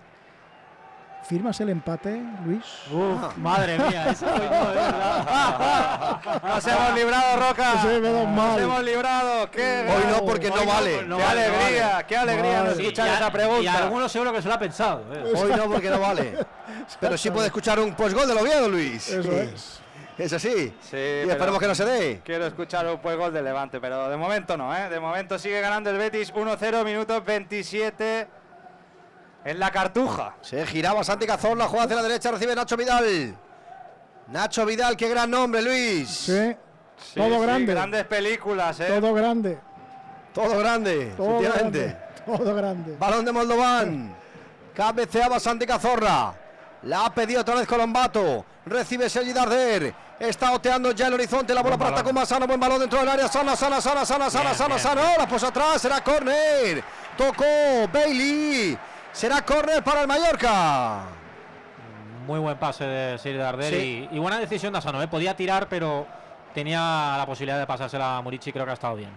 ¿Firmas el empate, Luis? Madre mía, eso hoy no, de verdad. Nos hemos librado, Roca. Sí, menos mal. Nos hemos librado. Qué, Hoy no, porque no vale. no qué vale, no alegría, vale. qué alegría Vale. nos escuchar Y a- esa pregunta. Y algunos seguro que se lo ha pensado. Hoy no, porque no vale. Pero sí puede escuchar un postgol del Oviedo, Luis. Eso es. Es así. Sí, Y pero esperemos que no se dé. quiero escuchar un pues gol de Levante, pero de momento no, ¿eh? De momento sigue ganando el Betis 1-0, minutos 27 en la Cartuja. Se giraba Santi Cazorla, juega hacia la derecha, recibe Nacho Vidal. Nacho Vidal, qué gran nombre, Luis. Sí. Sí, Todo sí, grande. Grandes películas, ¿eh? Todo grande. Todo grande, Todo efectivamente. grande. Todo grande. Balón de Moldovan. Cabeceaba Santi Cazorla. La ha pedido otra vez Colombato. Recibe Sergi Darder. Está oteando ya el horizonte. La bola para Takuma Sano. Buen balón dentro del área. Sana. La puso atrás. Será córner. Tocó Bailey. Será córner para el Mallorca. Muy buen pase de Sir Darder Sí. y buena decisión de Asano. Podía tirar, pero tenía la posibilidad de pasársela a Murici. Creo que ha estado bien.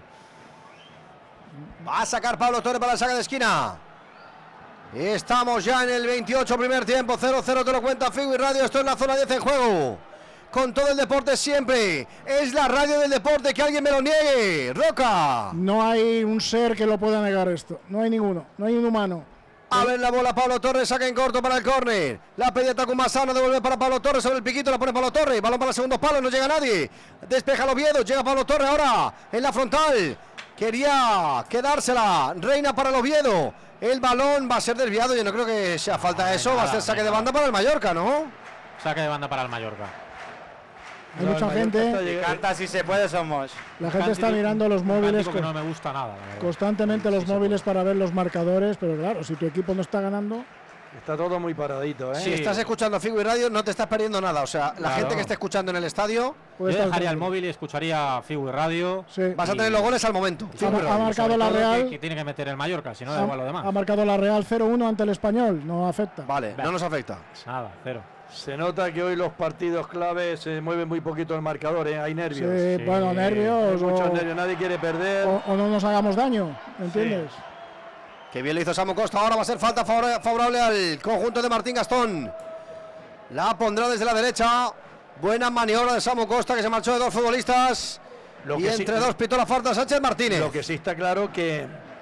Va a sacar Pablo Torre para el saque de esquina. Estamos ya en el 28 primer tiempo. 0-0 te lo cuenta Figo y Radio. Esto es la zona 10 en juego. Con todo el deporte siempre. Es la radio del deporte, que alguien me lo niegue. Roca. No hay un ser que lo pueda negar esto. No hay ninguno. No hay un humano. A ver la bola, Pablo Torres, saca en corto para el córner. La pedía Takuma Sano, devuelve para Pablo Torres sobre el piquito, la pone Pablo Torres. Balón para el segundo palo, no llega nadie. Despeja el Oviedo, llega Pablo Torres ahora en la frontal. Quería quedársela, reina para el Oviedo. El balón va a ser desviado, yo no creo que sea falta eso. Va a ser saque de banda para el Mallorca, ¿no? Saque de banda para el Mallorca. Hay mucha gente. Y canta si se puede, somos. La gente está mirando los Un móviles. cántico que no me gusta nada, la verdad. Constantemente los móviles para ver los marcadores, pero claro, si tu equipo no está ganando, Está todo muy paradito, ¿eh? Si estás escuchando Figo y Radio, no te estás perdiendo nada. O sea, la Claro. gente que esté escuchando en el estadio, puede Yo estar dejaría el tranquilo. móvil y escucharía Figu y Radio. Sí. vas a tener los goles al momento. Ha marcado Sobre la todo Real. que tiene que meter el Mallorca, si no da igual lo demás. Ha marcado la Real 0-1 ante el Español, no afecta. Vale, no nos afecta. Nada, cero. Se nota que hoy los partidos clave se mueve muy poquito el marcador, ¿eh? Hay Sí, nervios. Sí. bueno, Hay nervios muchos o, nervios, nadie quiere perder. o no nos hagamos daño, ¿entiendes? Qué bien lo hizo Samu Costa. Ahora va a ser falta favorable al conjunto de Martín Gastón. La pondrá desde la derecha. Buena maniobra de Samu Costa, que se marchó de dos futbolistas. Lo Y que sí- entre dos pitó la falta Sánchez Martínez. Lo que sí está claro que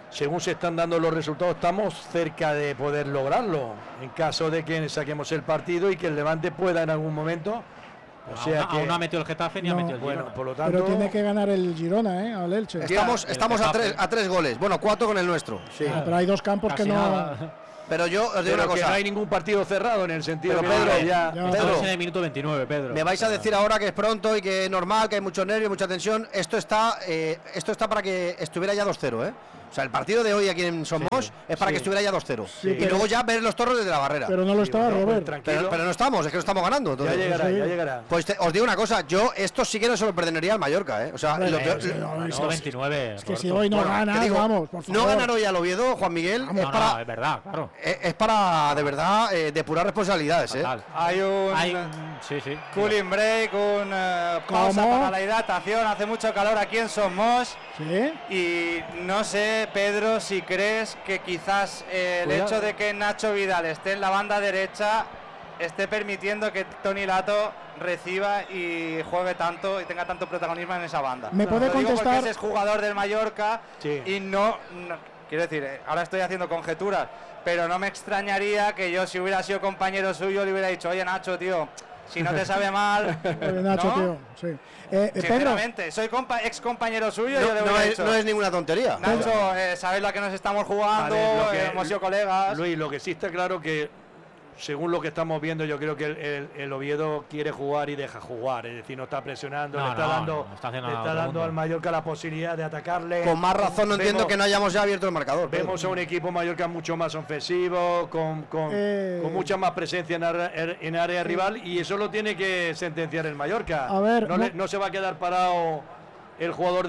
según se están dando los resultados, estamos cerca de poder lograrlo, en caso de que saquemos el partido y que el Levante pueda en algún momento. O sea que aún no ha metido el Getafe ni ha metido el Girona. Bueno, por lo tanto, Pero tiene que ganar el Girona, al Elche. Estamos a 3 goles. Bueno, 4 con el nuestro. sí. Pero hay 2 campos Casi que no. nada. Pero yo os digo Pero una que cosa. no hay ningún partido cerrado en el sentido Pero que Pedro, ya. Estamos en el minuto 29, Pedro. Me vais a decir ahora que es pronto y que es normal, que hay mucho nervio, mucha tensión. Esto está para que estuviera ya 2-0, ¿eh? O sea, el partido de hoy aquí en Somos es para que estuviera ya 2-0. Sí, y pero- luego ya ver los toros desde la barrera. Pero no lo estaba bueno, pues Robert. tranquilo. Pero no estamos, es que no estamos ganando. ya Entonces, llegará, sí. ya llegará. pues os digo una cosa, yo esto sí que no se lo perdonaría al Mallorca, ¿eh? O sea, Hombre, lo peor- sí, no, Minuto 29. Es que si Roberto. hoy no Bueno, ganas, que digo, vamos, por favor. no ganar hoy al Oviedo, Juan Miguel, No, no, es verdad, claro. es para de verdad depurar responsabilidades, ¿eh? Total. Hay un Sí, sí. cooling break, un pausa ¿Cómo? para la hidratación. Hace mucho calor aquí en Somos. ¿Sí? Y no sé, Pedro, si crees que quizás el Cuidado. hecho de que Nacho Vidal esté en la banda derecha esté permitiendo que Toni Lato reciba y juegue tanto y tenga tanto protagonismo en esa banda. ¿Me puede Lo digo contestar? porque ese es jugador del Mallorca Sí. y no, quiero decir, ahora estoy haciendo conjeturas, pero no me extrañaría que yo, si hubiera sido compañero suyo, le hubiera dicho, oye Nacho, tío, si no te sabe mal, Oye, Nacho, ¿no? tío. Sí. Pedro, Sinceramente, soy ex compañero suyo y yo le No hubiera es, dicho, no es ninguna tontería. Nacho, sabes la que nos estamos jugando, Vale, lo que- hemos sido colegas. Luis, lo que sí está claro que, según lo que estamos viendo, yo creo que el Oviedo quiere jugar y deja jugar, es decir, no está presionando, No, le está no, dando, no está haciendo le nada está otro dando mundo. al Mallorca la posibilidad de atacarle. Con más razón no entiendo Vemos- que no hayamos ya abierto el marcador. Pedro. Vemos a un equipo Mallorca mucho más ofensivo, con mucha más presencia en área rival, y eso lo tiene que sentenciar el Mallorca. A ver, no se va a quedar parado el jugador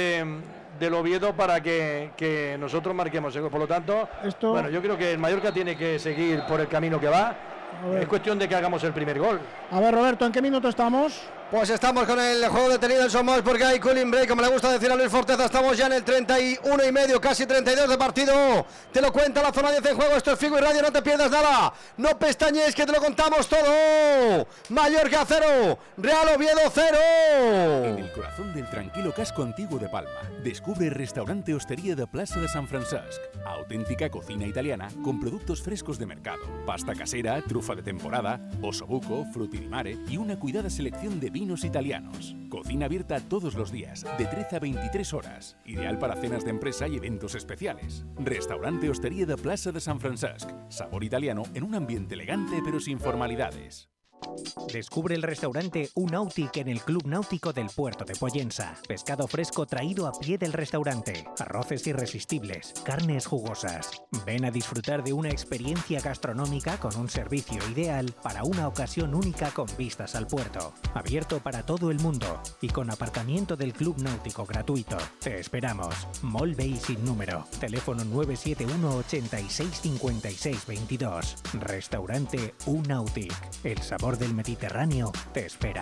del Oviedo para que nosotros marquemos. Por lo tanto, Esto- bueno, yo creo que el Mallorca tiene que seguir por el camino que va. A ver. Es cuestión de que hagamos el primer gol. A ver, Roberto, ¿en qué minuto estamos? Pues estamos con el juego detenido en Somos porque hay cooling break, como le gusta decir a Luis Forteza. Estamos ya en el 31 y medio, casi 32 de partido. Te lo cuenta la zona 10 en juego. Esto es Figo y Radio, no te pierdas nada. No pestañees que te lo contamos todo. Mallorca 0, Real Oviedo 0. En el corazón del tranquilo casco antiguo de Palma, descubre Restaurante Hostería de Plaça de San Francesc. Auténtica cocina italiana con productos frescos de mercado, pasta casera, trufa de temporada, osobuco, frutti di mare y una cuidada selección de vinos italianos. Cocina abierta todos los días, de 13 a 23 horas. Ideal para cenas de empresa y eventos especiales. Restaurante Hostería de Plaça de San Francesc. Sabor italiano en un ambiente elegante pero sin formalidades. Descubre el restaurante Un Nautic en el Club Náutico del Puerto de Pollensa. Pescado fresco traído a pie del restaurante. Arroces irresistibles. Carnes jugosas. Ven a disfrutar de una experiencia gastronómica con un servicio ideal para una ocasión única con vistas al puerto. Abierto para todo el mundo y con aparcamiento del Club Náutico gratuito. Te esperamos. Mall Bay sin número. Teléfono 971 86 56 22. Restaurante Un Nautic. El sabor del Mediterráneo te espera.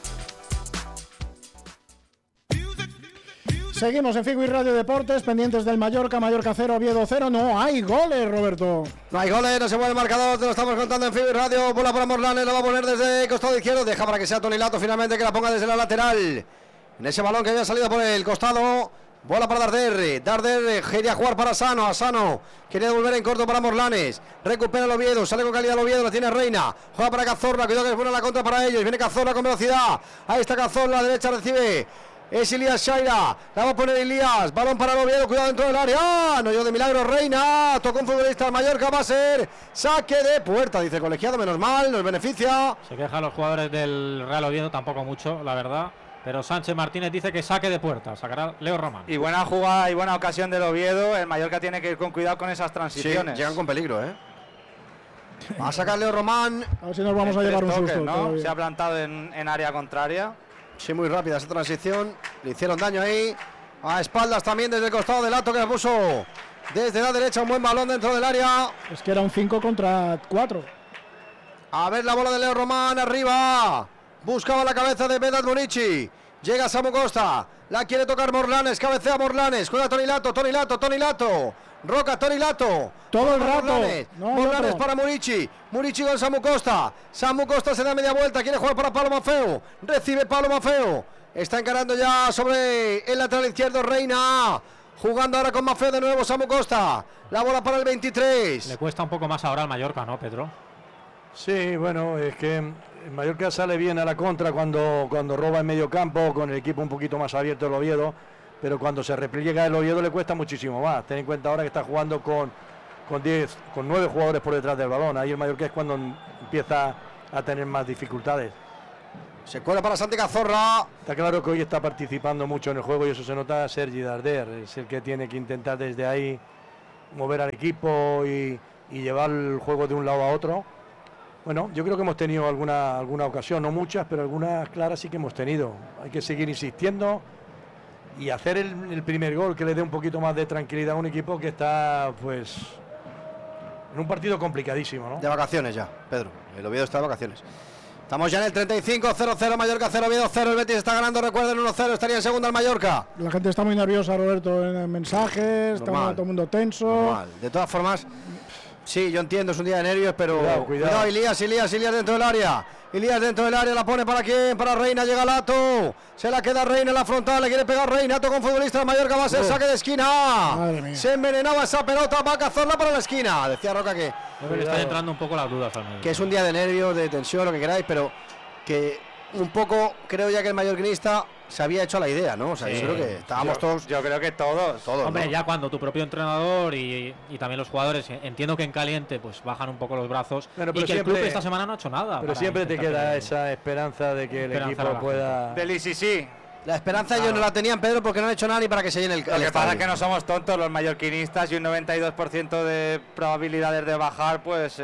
Seguimos en Figo y Radio Deportes, pendientes del Mallorca 0, Oviedo 0. No hay goles, Roberto. No hay goles, no se mueve el marcador, te lo estamos contando en Figo y Radio. Bola para Morlanes, lo va a poner desde costado izquierdo. Deja para que sea Toni Lato finalmente que la ponga desde la lateral. En ese balón que había salido por el costado. Bola para Darder quería jugar para Asano. Asano quería devolver en corto para Morlanes. Recupera el Oviedo, sale con calidad el Oviedo, la tiene Reina. Juega para Cazorla, cuidado que es buena la contra para ellos. Viene Cazorla con velocidad. Ahí está Cazorla, a la derecha recibe. Es Elías Shaira, la va a poner Elías. Balón para el Oviedo, cuidado dentro del área. No llegó de milagro Reina. Tocó un futbolista al Mallorca, va a ser saque de puerta, dice el colegiado. Menos mal, nos beneficia. Se quejan los jugadores del Real Oviedo, tampoco mucho, la verdad. Pero Sánchez Martínez dice que saque de puerta, sacará Leo Román. Y buena jugada y buena ocasión del Oviedo. El Mallorca tiene que ir con cuidado con esas Sí, transiciones. llegan con peligro, Va a sacar Leo Román. A ver si nos vamos a llevar un Tres toques, susto. ¿no? todavía. Se ha plantado en área contraria. Sí, muy rápida esa transición. Le hicieron daño ahí. A espaldas también desde el costado de Lato que la puso desde la derecha. Un buen balón dentro del área. Es que era un 5 contra 4. A ver la bola de Leo Román arriba. Buscaba la cabeza de Vedat Murici. Llega Samu Costa. La quiere tocar Morlanes. Cabecea Morlanes. Juega Toni Lato. Roca, Toni Lato. Todo el Para rato. Morlanes, No, hay Morlanes otro. para Murici. Murici con Samu Costa. Samu Costa se da media vuelta. Quiere jugar para Pablo Mafeo. Recibe Pablo Mafeo. Está encarando ya sobre el lateral izquierdo Reina. Jugando ahora con más fe de nuevo Samu Costa. La bola para el 23. Le cuesta un poco más ahora al Mallorca, ¿no, Pedro? Sí, bueno, es que el Mallorca sale bien a la contra cuando roba en medio campo, con el equipo un poquito más abierto el Oviedo, pero cuando se repliega el Oviedo le cuesta muchísimo más. Ten en cuenta ahora que está jugando con 9 jugadores por detrás del balón. Ahí el Mallorca es cuando empieza a tener más dificultades. Se cuela para Santi Cazorla. Está claro que hoy está participando mucho en el juego y eso se nota. Sergi Darder es el que tiene que intentar desde ahí mover al equipo y llevar el juego de un lado a otro. Bueno, yo creo que hemos tenido alguna ocasión, no muchas, pero algunas claras sí que hemos tenido. Hay que seguir insistiendo y hacer el primer gol que le dé un poquito más de tranquilidad a un equipo que está, pues, en un partido complicadísimo, ¿no? De vacaciones ya, Pedro. El Oviedo está de vacaciones. Estamos ya en el 35, 0-0, Mallorca 0, Oviedo 0. El Betis está ganando, recuerden, 1-0. Estaría en segunda el Mallorca. La gente está muy nerviosa, Roberto, en mensajes. Está todo el mundo tenso. Normal. De todas formas, sí, yo entiendo, es un día de nervios, pero cuidado. Ilías dentro del área. Ilías dentro del área, la pone para quién, para Reina, llega Lato. Se la queda Reina en la frontal, le quiere pegar Reina, con futbolista de Mallorca, va a ser saque de esquina. Madre mía. Se envenenaba esa pelota, va a cazarla para la esquina. Decía Roca que Le están entrando un poco las dudas al es un día de nervios, de tensión, lo que queráis, pero que un poco creo ya que el mallorquinista se había hecho a la idea, ¿no? O sea, Sí. yo creo que estábamos todos. Yo creo que todos. Hombre, ¿no? ya cuando tu propio entrenador y también los jugadores, entiendo que en caliente pues bajan un poco los brazos, Pero y que siempre- el club esta semana no ha hecho nada. Pero para siempre te intentar queda tener- esa esperanza de que el Esperanza equipo a la pueda... Del ICC. La esperanza ellos no la tenían, Pedro, porque no han hecho nada ni para que se llene el Lo que estadio. pasa es que no somos tontos los mallorquinistas y un 92% de probabilidades de bajar, pues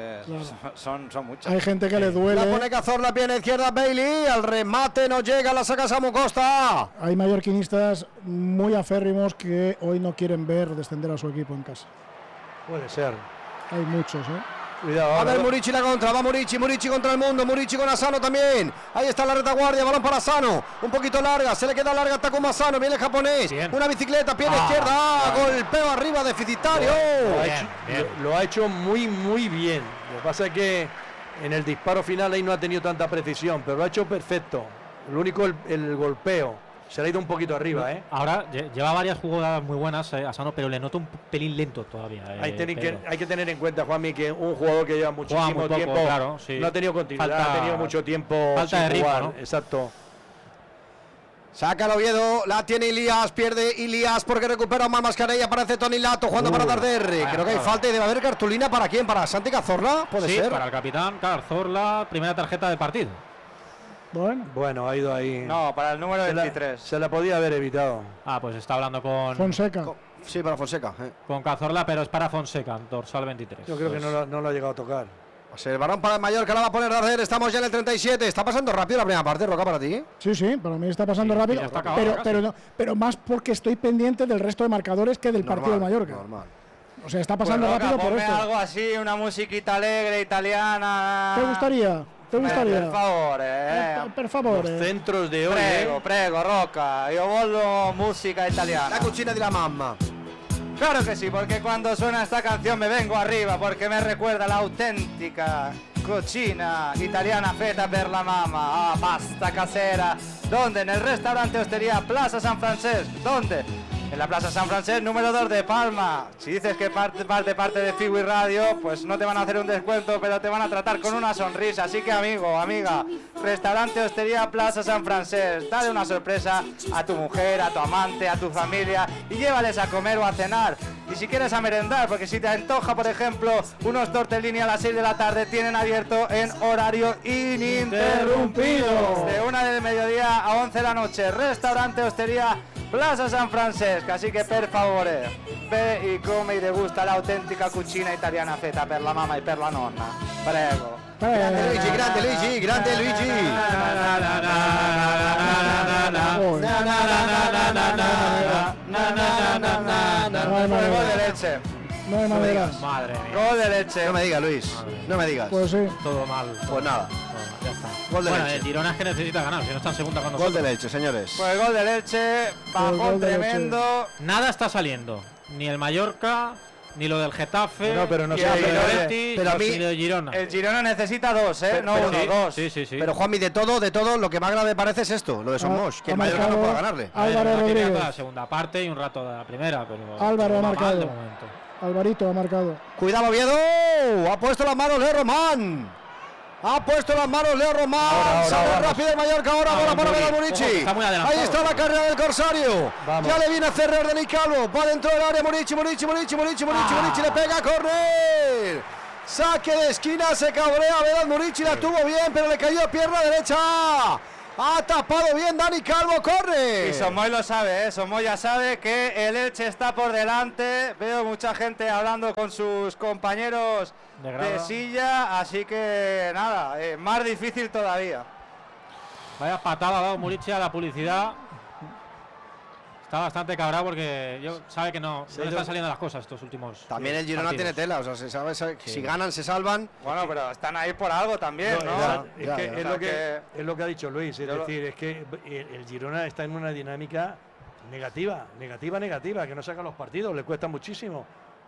son muchas. Hay gente que le duele. La pone Cazorla, pierna izquierda, Bailey. Al remate no llega, la saca Samu Costa. Hay mallorquinistas muy aférrimos que hoy no quieren ver descender a su equipo en casa. Puede ser. Hay muchos, ¿eh? Cuidado. A ahora, ver, Murici la contra, va Murici contra el mundo, Murici con Asano también. Ahí está la retaguardia, balón para Asano, un poquito larga, se le queda larga, está como Asano, viene el japonés, Bien. una bicicleta, pierna izquierda, golpeo arriba, deficitario. lo ha hecho muy, muy bien. Lo que pasa es que en el disparo final ahí no ha tenido tanta precisión, pero lo ha hecho perfecto. Lo único, el golpeo. Se le ha ido un poquito arriba, ¿eh? Ahora lleva varias jugadas muy buenas a Sano, pero le noto un pelín lento todavía. Hay Pedro. que tener en cuenta, Juanmi, que un jugador que lleva muchísimo muy poco, tiempo claro, sí. no ha tenido continuidad, Falta- ha tenido mucho tiempo falta sin de ritmo, jugar. ¿no? Exacto. Saca el Oviedo, la tiene Ilías, pierde Ilías porque recupera más Mascarella, aparece Toni Lato jugando para Darder. Creo que hay falta y debe haber cartulina para quién, para Santi Cazorla, puede Sí, ser. para el capitán Cazorla, primera tarjeta del partido. Bueno, ha ido ahí. No, para el número 23. Se la podía haber evitado. Ah, pues está hablando con Fonseca. Sí, para Fonseca. con Cazorla, pero es para Fonseca, dorsal 23. Yo creo que no lo ha llegado a tocar. Va a ser el varón para el Mallorca, la va a poner Darder, estamos ya en el 37. Está pasando rápido la primera parte, Roca, para ti. Sí, para mí está pasando rápido, ya está acabado pero más porque estoy pendiente del resto de marcadores que del partido del Mallorca. Normal. O sea, está pasando Pues, Roca, rápido por ponme esto. algo así, una musiquita alegre, italiana. ¿Te gustaría? ¿Te gustaría? Per favore, Per favore. Los centros de hoy. Prego, Roca. Io voglio música italiana. La cucina de la mamma. Claro que sí, porque cuando suena esta canción me vengo arriba, porque me recuerda la auténtica cocina italiana feta per la mamma, pasta casera. ¿Dónde? En el restaurante Hostería Plaza San Francesc. ¿Dónde? En la Plaza San Francesc, número 2 de Palma. Si dices que parte de Fiwi Radio, pues no te van a hacer un descuento, pero te van a tratar con una sonrisa. Así que, amigo, amiga, restaurante Hostería Plaza San Francesc, dale una sorpresa a tu mujer, a tu amante, a tu familia y llévales a comer o a cenar. Y si quieres a merendar, porque si te antoja, por ejemplo, unos tortellini a las 6 de la tarde, tienen abierto en horario ininterrumpido. De 1 del mediodía a 11 de la noche. Restaurante Hostería Plaza San Francesc, así que per favore, ve y come y degusta la auténtica cucina italiana feta per la mamma y per la nonna. Prego. Grande Luigi, grande Luigi, grande Luigi. Gol de leche. No hay manera. Madre mía, Gol de leche. No me digas, Luis. No me digas. Pues sí. todo mal. Pues nada. Bueno, ya está. Gol de Bueno, leche. el Girona es que necesita ganar, si no está en segunda con Gol nosotros. de leche, señores. Pues gol de leche, bajón gol de leche. tremendo. Nada está saliendo. Ni el Mallorca, ni lo del Getafe, No, pero no ni sé, lo del pero- Betis, pero a mí- ni lo de Girona. El Girona necesita 2, no pero 1, sí, 2. sí. Pero Juanmi, de todo, lo que más grave parece es esto, lo de Somos, que el ha Mallorca no marcado pueda ganarle. A ver, Álvaro habrá que mirar Rodríguez. la segunda parte y un rato de la primera, pero Álvaro no ha va mal marcado. de momento. Alvarito ha marcado. Cuidado, Oviedo. Ha puesto las manos Leo Román. Ha puesto las manos Leo Román. Ahora, Sale vamos. rápido el Mallorca. Ahora bola para Vedal Ojo, Murici. que está muy adelantado. Ahí está la carrera del Corsario. Vamos. Ya le viene a cerrar Dani Calvo. Va dentro del área Murici. Murici le pega a córner. Saque de esquina. Se cabrea Vedal Murici. La tuvo bien, pero le cayó pierna derecha. Ha tapado bien Dani Calvo, corre. Y Somoy lo sabe, Somoy ya sabe que el Elche está por delante. Veo mucha gente hablando con sus compañeros De grada. de silla, así que nada, más difícil todavía. Vaya patada ha dado Murici a la publicidad. Está bastante cabreado porque sabe que no le están saliendo las cosas estos últimos También el Girona partidos. tiene tela, o sea, se sabe si ganan se salvan. Bueno, pero están ahí por algo también, ¿no? Es Ya, que ya. es O sea lo es lo que ha dicho Luis, es decir, es que el Girona está en una dinámica negativa, que no saca los partidos, le cuesta muchísimo.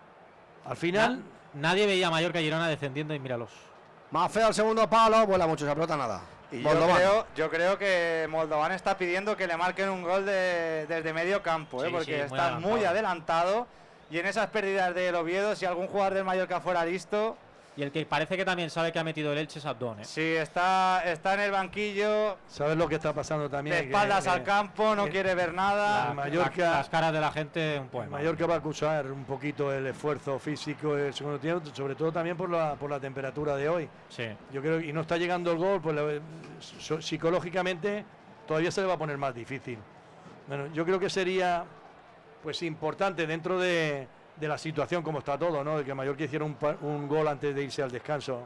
Al final, Nadie veía a Mallorca y Girona descendiendo y míralos. Más feo al segundo palo, vuela mucho, se pelota nada. Y Moldovan. yo creo que Moldovan está pidiendo que le marquen un gol desde medio campo, Sí, porque sí, muy está muy adelantado. Y en esas pérdidas del Oviedo, si algún jugador del Mallorca fuera listo, Y el que parece que también sabe que ha metido el Elche es Abdón, si está en el banquillo, ¿sabes lo que está pasando también? de espaldas Que- al campo, no que- quiere ver nada. Mallorca- las caras de la gente un El poema. Mallorca va a acusar un poquito el esfuerzo físico del segundo tiempo, sobre todo también por la temperatura de hoy. Sí. Yo creo que y no está llegando el gol, pues psicológicamente todavía se le va a poner más difícil. Bueno, yo creo que sería pues importante dentro de la situación como está todo, ¿no? De que Mallorca hiciera un gol antes de irse al descanso.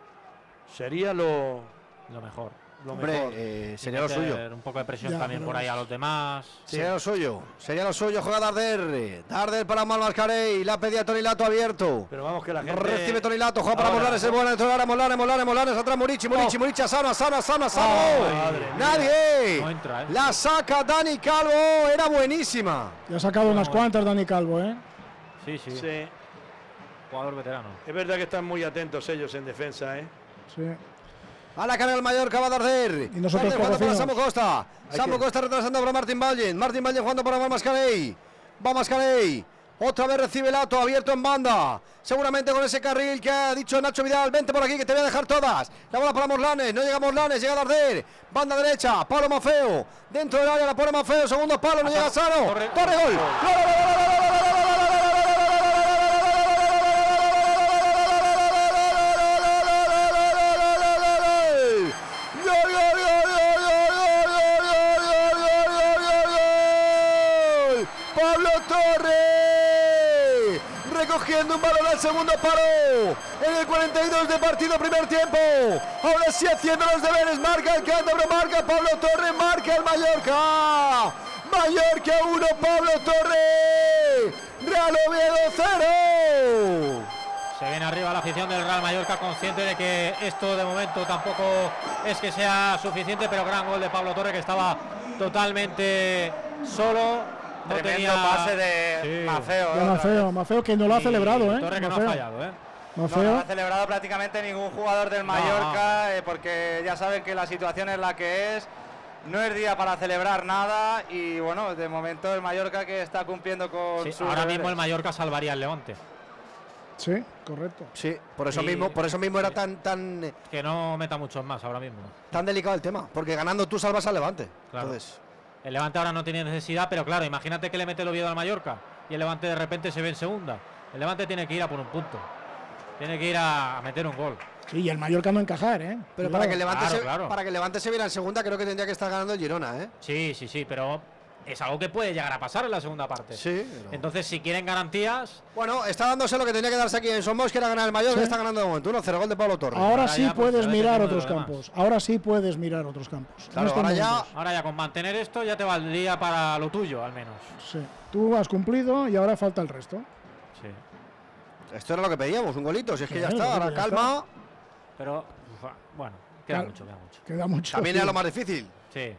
Sería lo Lo mejor. Hombre, sería lo Meter suyo. Un poco de presión Ya, también pero por ahí a los demás. Sería lo suyo. Juega Darder. Darder para Malmascarey. La pedía Toni Lato abierto. Pero vamos que la gente Recibe Toni Lato. Juega para Ahora, Molares. Es buena dentro del área. Molares. Atrás Murici. Sano. madre mía. Nadie. No entra, ¿eh? La saca Dani Calvo. Era buenísima. Ya ha sacado unas cuantas Dani Calvo, ¿eh? Sí. Sí, Jugador veterano. es verdad que están muy atentos ellos en defensa, ¿eh? Sí. A la carga del Mallorca va Darder. Y nosotros Darder jugando para correcinos. Samu Costa. Hay Samu que- Costa retrasando para Martín Vallen. Martín Vallen jugando para Malmascarey. Va Mascarey. Otra vez recibe Lato, abierto en banda. Seguramente con ese carril que ha dicho Nacho Vidal. Vente por aquí que te voy a dejar todas. La bola para Morlanes. No llega Morlanes, llega Darder. Banda derecha. Pablo Mafeo. Dentro del área la pone Mafeo. Segundo palo, no llega Sano. Torre. Torre gol. Pablo Torre recogiendo un balón al segundo palo en el 42 de partido, primer tiempo. Ahora sí haciendo los deberes, marca el cántabro, marca Pablo Torre, marca el Mallorca. Mallorca 1, Pablo Torre. Real Oviedo 0. Se viene arriba la afición del Real Mallorca, consciente de que esto de momento tampoco es que sea suficiente, pero gran gol de Pablo Torre, que estaba totalmente solo. No Tremendo tenía pase de Sí. Mafeo. Ya Mafeo que no lo ha Y celebrado, ¿eh? Torre que no ha Mafeo. fallado, ¿eh? No Mafeo. ha celebrado prácticamente ningún jugador del Mallorca, porque ya saben que la situación es la que es. No es día para celebrar nada y bueno, de momento el Mallorca que está cumpliendo con Sí, sus ahora deberes. mismo el Mallorca salvaría al Levante. Sí, correcto. Sí, por eso Y- mismo era tan Que no meta muchos más ahora mismo. delicado el tema, porque ganando tú salvas al Levante. Claro. Entonces, El Levante ahora no tiene necesidad, pero claro, imagínate que le mete el Oviedo al Mallorca y el Levante de repente se ve en segunda. El Levante tiene que ir a por un punto. Tiene que ir a meter un gol. Sí, y el Mallorca no encajar, ¿eh? pero Cuidado. para que el Levante Claro. para que el Levante se viera en segunda, creo que tendría que estar ganando el Girona, ¿eh? Sí, pero es algo que puede llegar a pasar en la segunda parte. Sí. Entonces, si quieren garantías, Bueno, está dándose lo que tenía que darse aquí en Somos, que era ganar el Mallorca, Sí. está ganando de momento 1-0, gol de Pablo Torres. Ahora Ahora sí ya, pues, puedes ya mirar depende de otros lo demás. campos. Ahora sí puedes mirar otros campos. En Claro, estos ahora ya- momentos. ahora ya con mantener esto ya te valdría para lo tuyo, al menos. Sí. Tú has cumplido y ahora falta el resto. Sí. Esto era lo que pedíamos, un golito, si es que ya Sí, está, ahora ya calma. Pero, bueno, queda Claro. mucho, queda mucho. Queda mucho. También sí. era lo más difícil. Sí.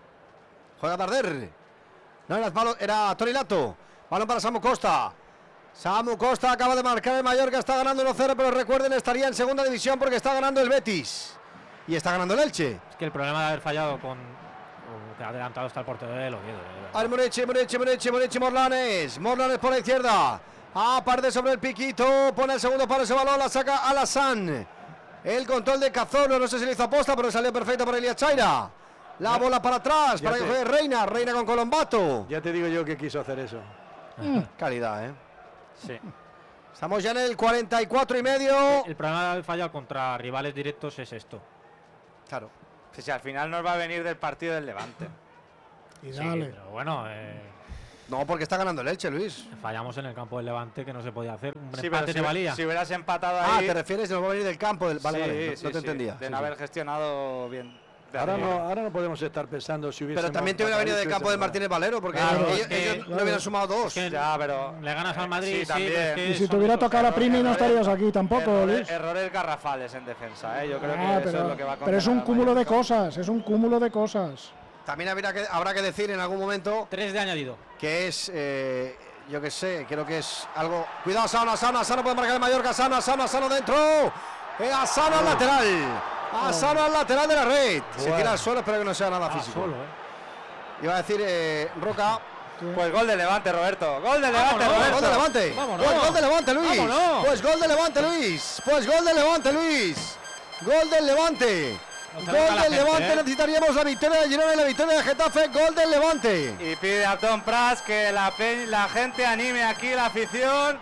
Juega Darder. No era palo, era Toni Lato. Balón para Samu Costa. Samu Costa acaba de marcar el Mallorca, está ganando 1-0, pero recuerden, estaría en segunda división porque está ganando el Betis. Y está ganando el Elche. Es que el problema de haber fallado con... que ha adelantado está el portero del Oviedo. Al Murici, Morlanes por la izquierda. Aparte sobre el piquito, pone el segundo palo ese balón, la saca Alassane. El control de Cazorla, no sé si le hizo aposta, pero salió perfecto para Elías Chaira. La bola para atrás, para que juegue Reina con Colombato. Ya te digo yo que quiso hacer eso. Calidad, Sí. Estamos ya en el 44 y medio. El problema de haber fallado contra rivales directos es esto. Claro. Si al final nos va a venir del partido del Levante. Y Sí, dale. pero bueno, No, porque está ganando el Elche, Luis. fallamos en el campo del Levante, que no se podía hacer. Un Sí, empate pero te valía. si hubieras empatado ahí. ¿te refieres? Nos va a venir del campo. Vale, sí, vale, no sí, te sí, entendía. De Sí, no sí. haber gestionado bien. Ahora no podemos estar pensando si hubiese. Pero también te hubiera venido del campo del Martínez Valero, porque Claro, ellos, es que- ellos no hubieran sumado dos. que Ya, pero. Le ganas al Madrid, sí, sí, también. pero es que Y si son te hubiera esos tocado la errores. Primi no estarías aquí tampoco, Luis. Errores garrafales en defensa, ¿eh? Yo creo que eso es lo que va a pero es un condenar al cúmulo de Mallorca. cosas, es un cúmulo de cosas. También habrá que decir en algún momento 3 de añadido. que es, yo que sé, creo que es algo. Cuidado, Asano puede marcar el Mallorca, Asano dentro. Asano al lateral. Asano al lateral de la red. Se tira al suelo, espero que no sea nada físico. Solo, Iba a decir Roca. Pues gol de Levante, Roberto. Gol de Levante, Vámonos, Roberto. Gol de Levante. Vámonos. Pues gol de Levante, Luis. Vámonos. Pues gol de Levante, Luis. Pues gol de Levante, Luis. Gol del Levante. No se Gol venga la del gente, Levante. Necesitaríamos la victoria de Girona y la victoria de Getafe. Gol del Levante. Y pide a Tom Prats que la gente anime aquí, la afición.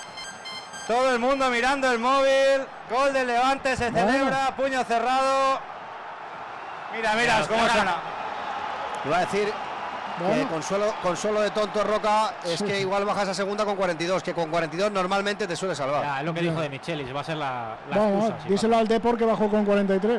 Todo el mundo mirando el móvil. Gol del Levante, se celebra, puño cerrado. Mira, cómo suena. Iba a decir Bueno. consuelo de tonto Roca es que igual bajas a segunda con 42, que con 42 normalmente te suele salvar. Ya, es lo que dijo de Michelis, va a ser la Vamos, excusa. sí, díselo al Depor que bajó con 43.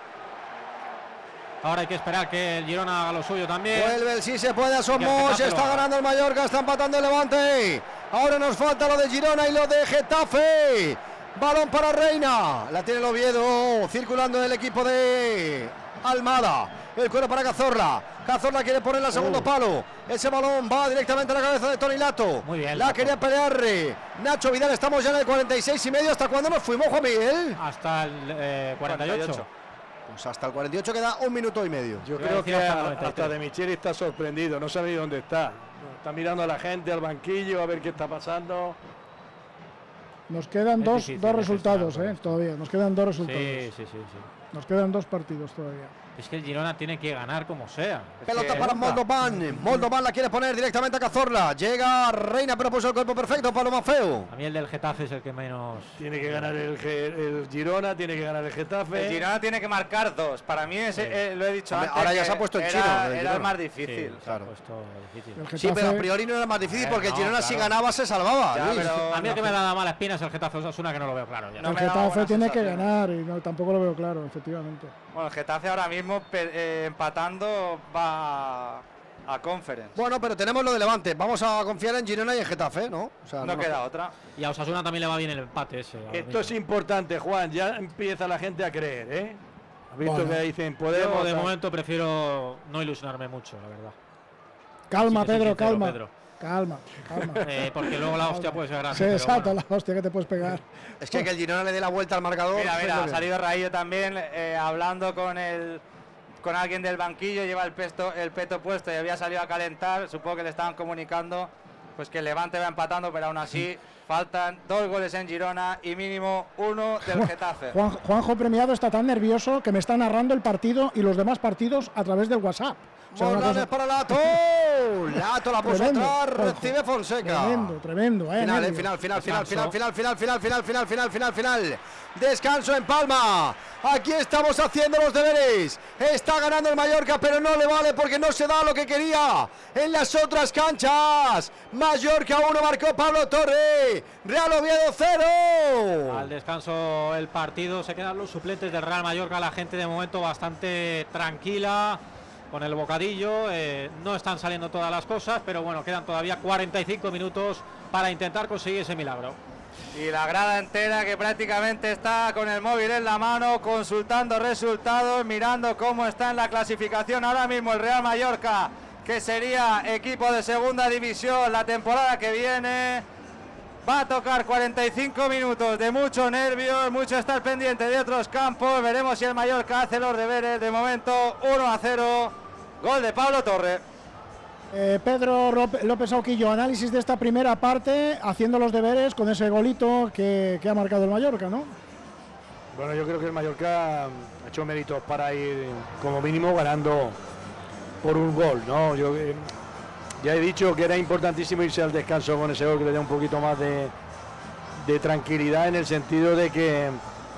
Ahora hay que esperar que el Girona haga lo suyo también. Vuelve el sí se puede a Y que el Somos, Getafe está lo haga. ganando el Mallorca, está empatando el Levante. Ahora nos falta lo de Girona y lo de Getafe. Balón para Reina, la tiene el Oviedo, circulando el equipo de Almada. El cuero para Cazorla. Cazorla quiere ponerla al segundo palo. Ese balón va directamente a la cabeza de Toni Lato. Muy bien, La Lato. quería pelear Nacho Vidal. Estamos ya en el 46 y medio. ¿Hasta cuándo nos fuimos, Juan Miguel? Hasta el 48. Pues hasta el 48 queda un minuto y medio. Yo Iba a creo decir que hasta el 93. hasta De Micheli está sorprendido, no sabe ni dónde está. Está mirando a la gente, al banquillo, a ver qué está pasando. Nos quedan Es dos difícil resultados, gestionar todo esto. todavía. Nos quedan dos resultados. Sí. Nos quedan 2 partidos todavía. Es que el Girona tiene que ganar como sea. Pelota que- para Moldovan. Moldovan la quiere poner directamente a Cazorla. Llega Reina, pero puso el cuerpo perfecto. Palo más feo. A mí el del Getafe es el que menos. Tiene que ganar el Girona, tiene que ganar el Getafe. El Girona tiene que marcar 2. Para mí lo he dicho Hombre, antes. ahora ya que se ha puesto el era- chino del Era Girona. el más Sí, difícil. se ha claro. puesto difícil. El Sí, pero a Getafe- priori no era más difícil porque el no, Girona si claro. ganaba se salvaba. Ya, Luis. pero A mí el que me da mala espina es el Getafe Osasuna, que no lo veo claro ya. No el me da Getafe buenas tiene que sensaciones. ganar y no, tampoco lo veo claro, efectivamente. Bueno, el Getafe ahora mismo empatando va a Conference. Bueno, pero tenemos lo de Levante. Vamos a confiar en Girona y en Getafe, ¿no? O sea, no queda otra. Y a Osasuna también le va bien el empate ese. ahora Esto mismo. es importante, Juan. Ya empieza la gente a creer, ¿eh? ¿Has visto Bueno. que dicen Yo podemos? de tal? momento prefiero no ilusionarme mucho, la verdad. Calma, Sí que soy Pedro, sincero, calma. Pedro. Calma. Porque luego la hostia puede ser grande. Sí, pero exacto, bueno. la hostia que te puedes pegar. Es que el Girona le dé la vuelta al marcador. Mira, pues, ha muy bien. salido Raillo también hablando con alguien del banquillo, lleva el peto puesto y había salido a calentar. Supongo que le estaban comunicando pues que el Levante va empatando, pero aún así faltan 2 goles en Girona y mínimo 1 del Getafe. Juanjo Premiado está tan nervioso que me está narrando el partido y los demás partidos a través del WhatsApp. O sea, una Morlanes cosa- para Lato. Lato la puso Tremendo, atrás. Juanjo. Recibe Fonseca. Tremendo, Final, nervios. final. Descanso en Palma. Aquí estamos haciendo los deberes. Está ganando el Mallorca, pero no le vale porque no se da lo que quería en las otras canchas. Mallorca 1, marcó Pablo Torre. Real Oviedo 0. Al descanso el partido, se quedan los suplentes del Real Mallorca, la gente de momento bastante tranquila con el bocadillo, no están saliendo todas las cosas, pero bueno, quedan todavía 45 minutos para intentar conseguir ese milagro. Y la grada entera que prácticamente está con el móvil en la mano, consultando resultados, mirando cómo está en la clasificación ahora mismo el Real Mallorca, que sería equipo de segunda división la temporada que viene. Va a tocar 45 minutos de mucho nervios, mucho estar pendiente de otros campos. Veremos si el Mallorca hace los deberes. De momento 1-0, gol de Pablo Torre. Pedro López Auquillo, análisis de esta primera parte, haciendo los deberes con ese golito que ha marcado el Mallorca, ¿no? Bueno, yo creo que el Mallorca ha hecho méritos para ir como mínimo ganando por un gol, ¿no? Yo ya he dicho que era importantísimo irse al descanso con ese gol que le da un poquito más de tranquilidad, en el sentido de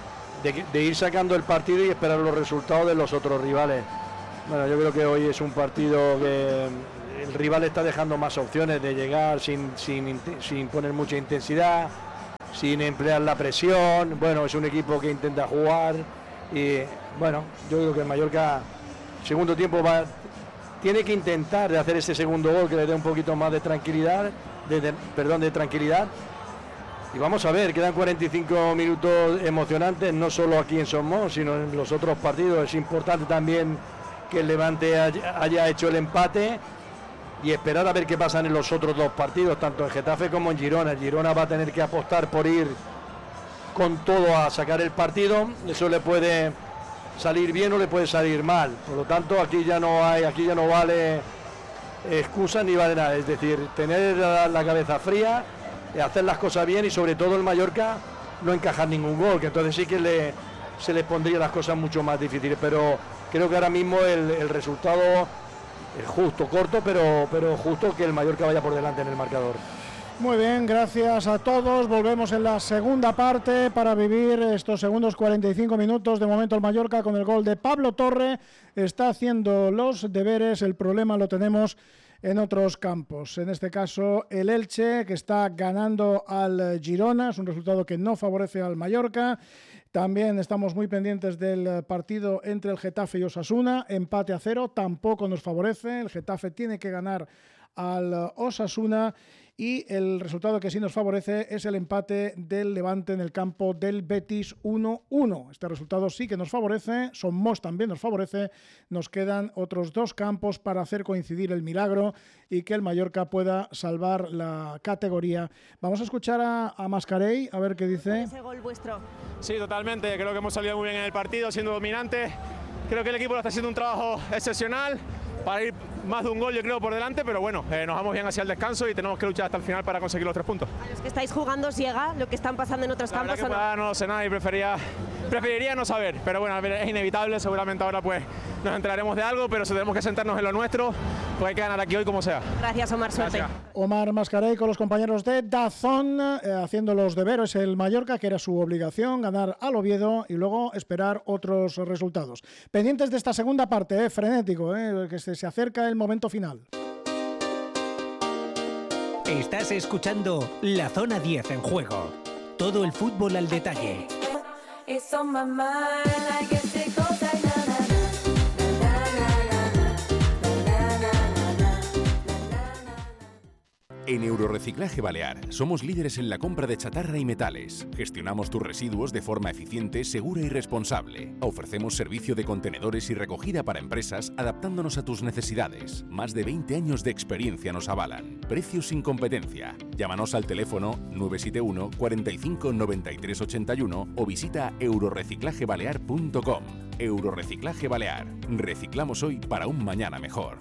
ir sacando el partido y esperar los resultados de los otros rivales. Bueno, yo creo que hoy es un partido que el rival está dejando más opciones de llegar sin poner mucha intensidad, sin emplear la presión. Bueno, es un equipo que intenta jugar y bueno, yo creo que el Mallorca segundo tiempo tiene que intentar de hacer ese segundo gol que le dé un poquito más de tranquilidad, de tranquilidad. Y vamos a ver, quedan 45 minutos emocionantes, no solo aquí en Somos, sino en los otros partidos. Es importante también que el Levante haya hecho el empate y esperar a ver qué pasa en los otros dos partidos, tanto en Getafe como en Girona. El Girona va a tener que apostar por ir con todo a sacar el partido. Eso le puede salir bien o le puede salir mal. Por lo tanto, aquí ya no vale excusa ni vale nada. Es decir, tener la cabeza fría, hacer las cosas bien y sobre todo el Mallorca no encajar ningún gol, que entonces sí que se les pondría las cosas mucho más difíciles. Pero creo que ahora mismo el resultado es justo, corto, pero justo que el Mallorca vaya por delante en el marcador. Muy bien, gracias a todos. Volvemos en la segunda parte para vivir estos segundos 45 minutos. De momento el Mallorca con el gol de Pablo Torre está haciendo los deberes. El problema lo tenemos en otros campos. En este caso el Elche, que está ganando al Girona. Es un resultado que no favorece al Mallorca. También estamos muy pendientes del partido entre el Getafe y Osasuna. Empate a 0, tampoco nos favorece. El Getafe tiene que ganar al Osasuna. Y el resultado que sí nos favorece es el empate del Levante en el campo del Betis 1-1. Este resultado sí que nos favorece, Somos también nos favorece. Nos quedan otros dos campos para hacer coincidir el milagro y que el Mallorca pueda salvar la categoría. Vamos a escuchar a Mascarell, a ver qué dice. Ese gol vuestro. Sí, totalmente. Creo que hemos salido muy bien en el partido, siendo dominantes. Creo que el equipo está haciendo un trabajo excepcional para ir más de un gol, yo creo, por delante, pero bueno, nos vamos bien hacia el descanso y tenemos que luchar hasta el final para conseguir los 3 puntos. A los que estáis jugando, ¿os llega lo que están pasando en otros campos o no? No lo sé nada y preferiría no saber, pero bueno, es inevitable, seguramente ahora pues nos enteraremos de algo, pero si tenemos que sentarnos en lo nuestro, pues hay que ganar aquí hoy como sea. Gracias, Omar, suerte. Gracias. Omar Mascarell con los compañeros de DAZN haciendo los deberes. El Mallorca, que era su obligación, ganar al Oviedo y luego esperar otros resultados. Pendientes de esta segunda parte, frenético, que se acerca el momento final. Estás escuchando La Zona 10 en juego. Todo el fútbol al detalle. It's on my mind, I guess it goes like na na na. En Eurorreciclaje Balear somos líderes en la compra de chatarra y metales. Gestionamos tus residuos de forma eficiente, segura y responsable. Ofrecemos servicio de contenedores y recogida para empresas adaptándonos a tus necesidades. Más de 20 años de experiencia nos avalan. Precios sin competencia. Llámanos al teléfono 971 45 93 81 o visita eurorreciclagebalear.com. Eurorreciclaje Balear. Reciclamos hoy para un mañana mejor.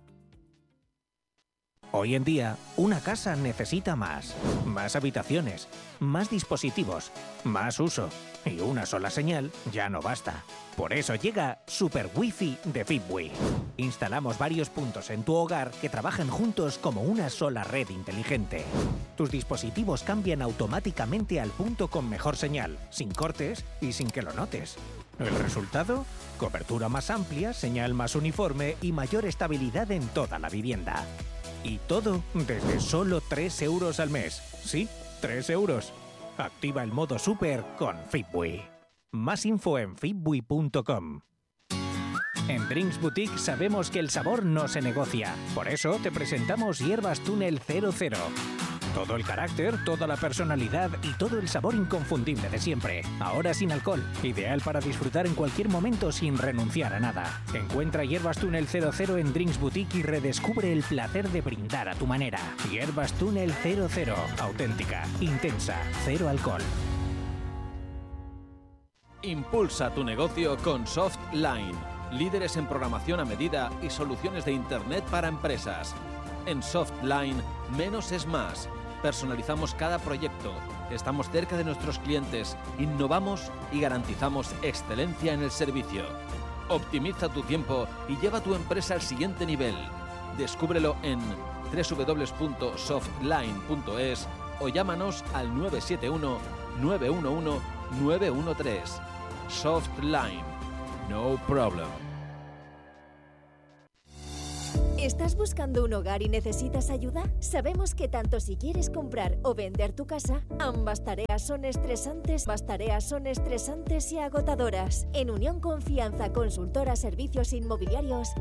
Hoy en día, una casa necesita más habitaciones, más dispositivos, más uso. Y una sola señal ya no basta. Por eso llega Super Wi-Fi de Fitbee. Instalamos varios puntos en tu hogar que trabajan juntos como una sola red inteligente. Tus dispositivos cambian automáticamente al punto con mejor señal, sin cortes y sin que lo notes. ¿El resultado? Cobertura más amplia, señal más uniforme y mayor estabilidad en toda la vivienda. Y todo desde solo 3 euros al mes. Sí, 3 euros. Activa el modo Super con Fitbee. Más info en fitbee.com. En Drinks Boutique sabemos que el sabor no se negocia. Por eso te presentamos Hierbas Túnel 00. Todo el carácter, toda la personalidad y todo el sabor inconfundible de siempre. Ahora sin alcohol. Ideal para disfrutar en cualquier momento sin renunciar a nada. Encuentra Hierbas Túnel 00 en Drinks Boutique y redescubre el placer de brindar a tu manera. Hierbas Túnel 00. Auténtica, intensa, cero alcohol. Impulsa tu negocio con Softline. Líderes en programación a medida y soluciones de Internet para empresas. En Softline, menos es más. Personalizamos cada proyecto, estamos cerca de nuestros clientes, innovamos y garantizamos excelencia en el servicio. Optimiza tu tiempo y lleva tu empresa al siguiente nivel. Descúbrelo en www.softline.es o llámanos al 971 911 913. Softline. No problem. ¿Estás buscando un hogar y necesitas ayuda? Sabemos que tanto si quieres comprar o vender tu casa, ambas tareas son estresantes y agotadoras. En Unión Confianza Consultora Servicios Inmobiliarios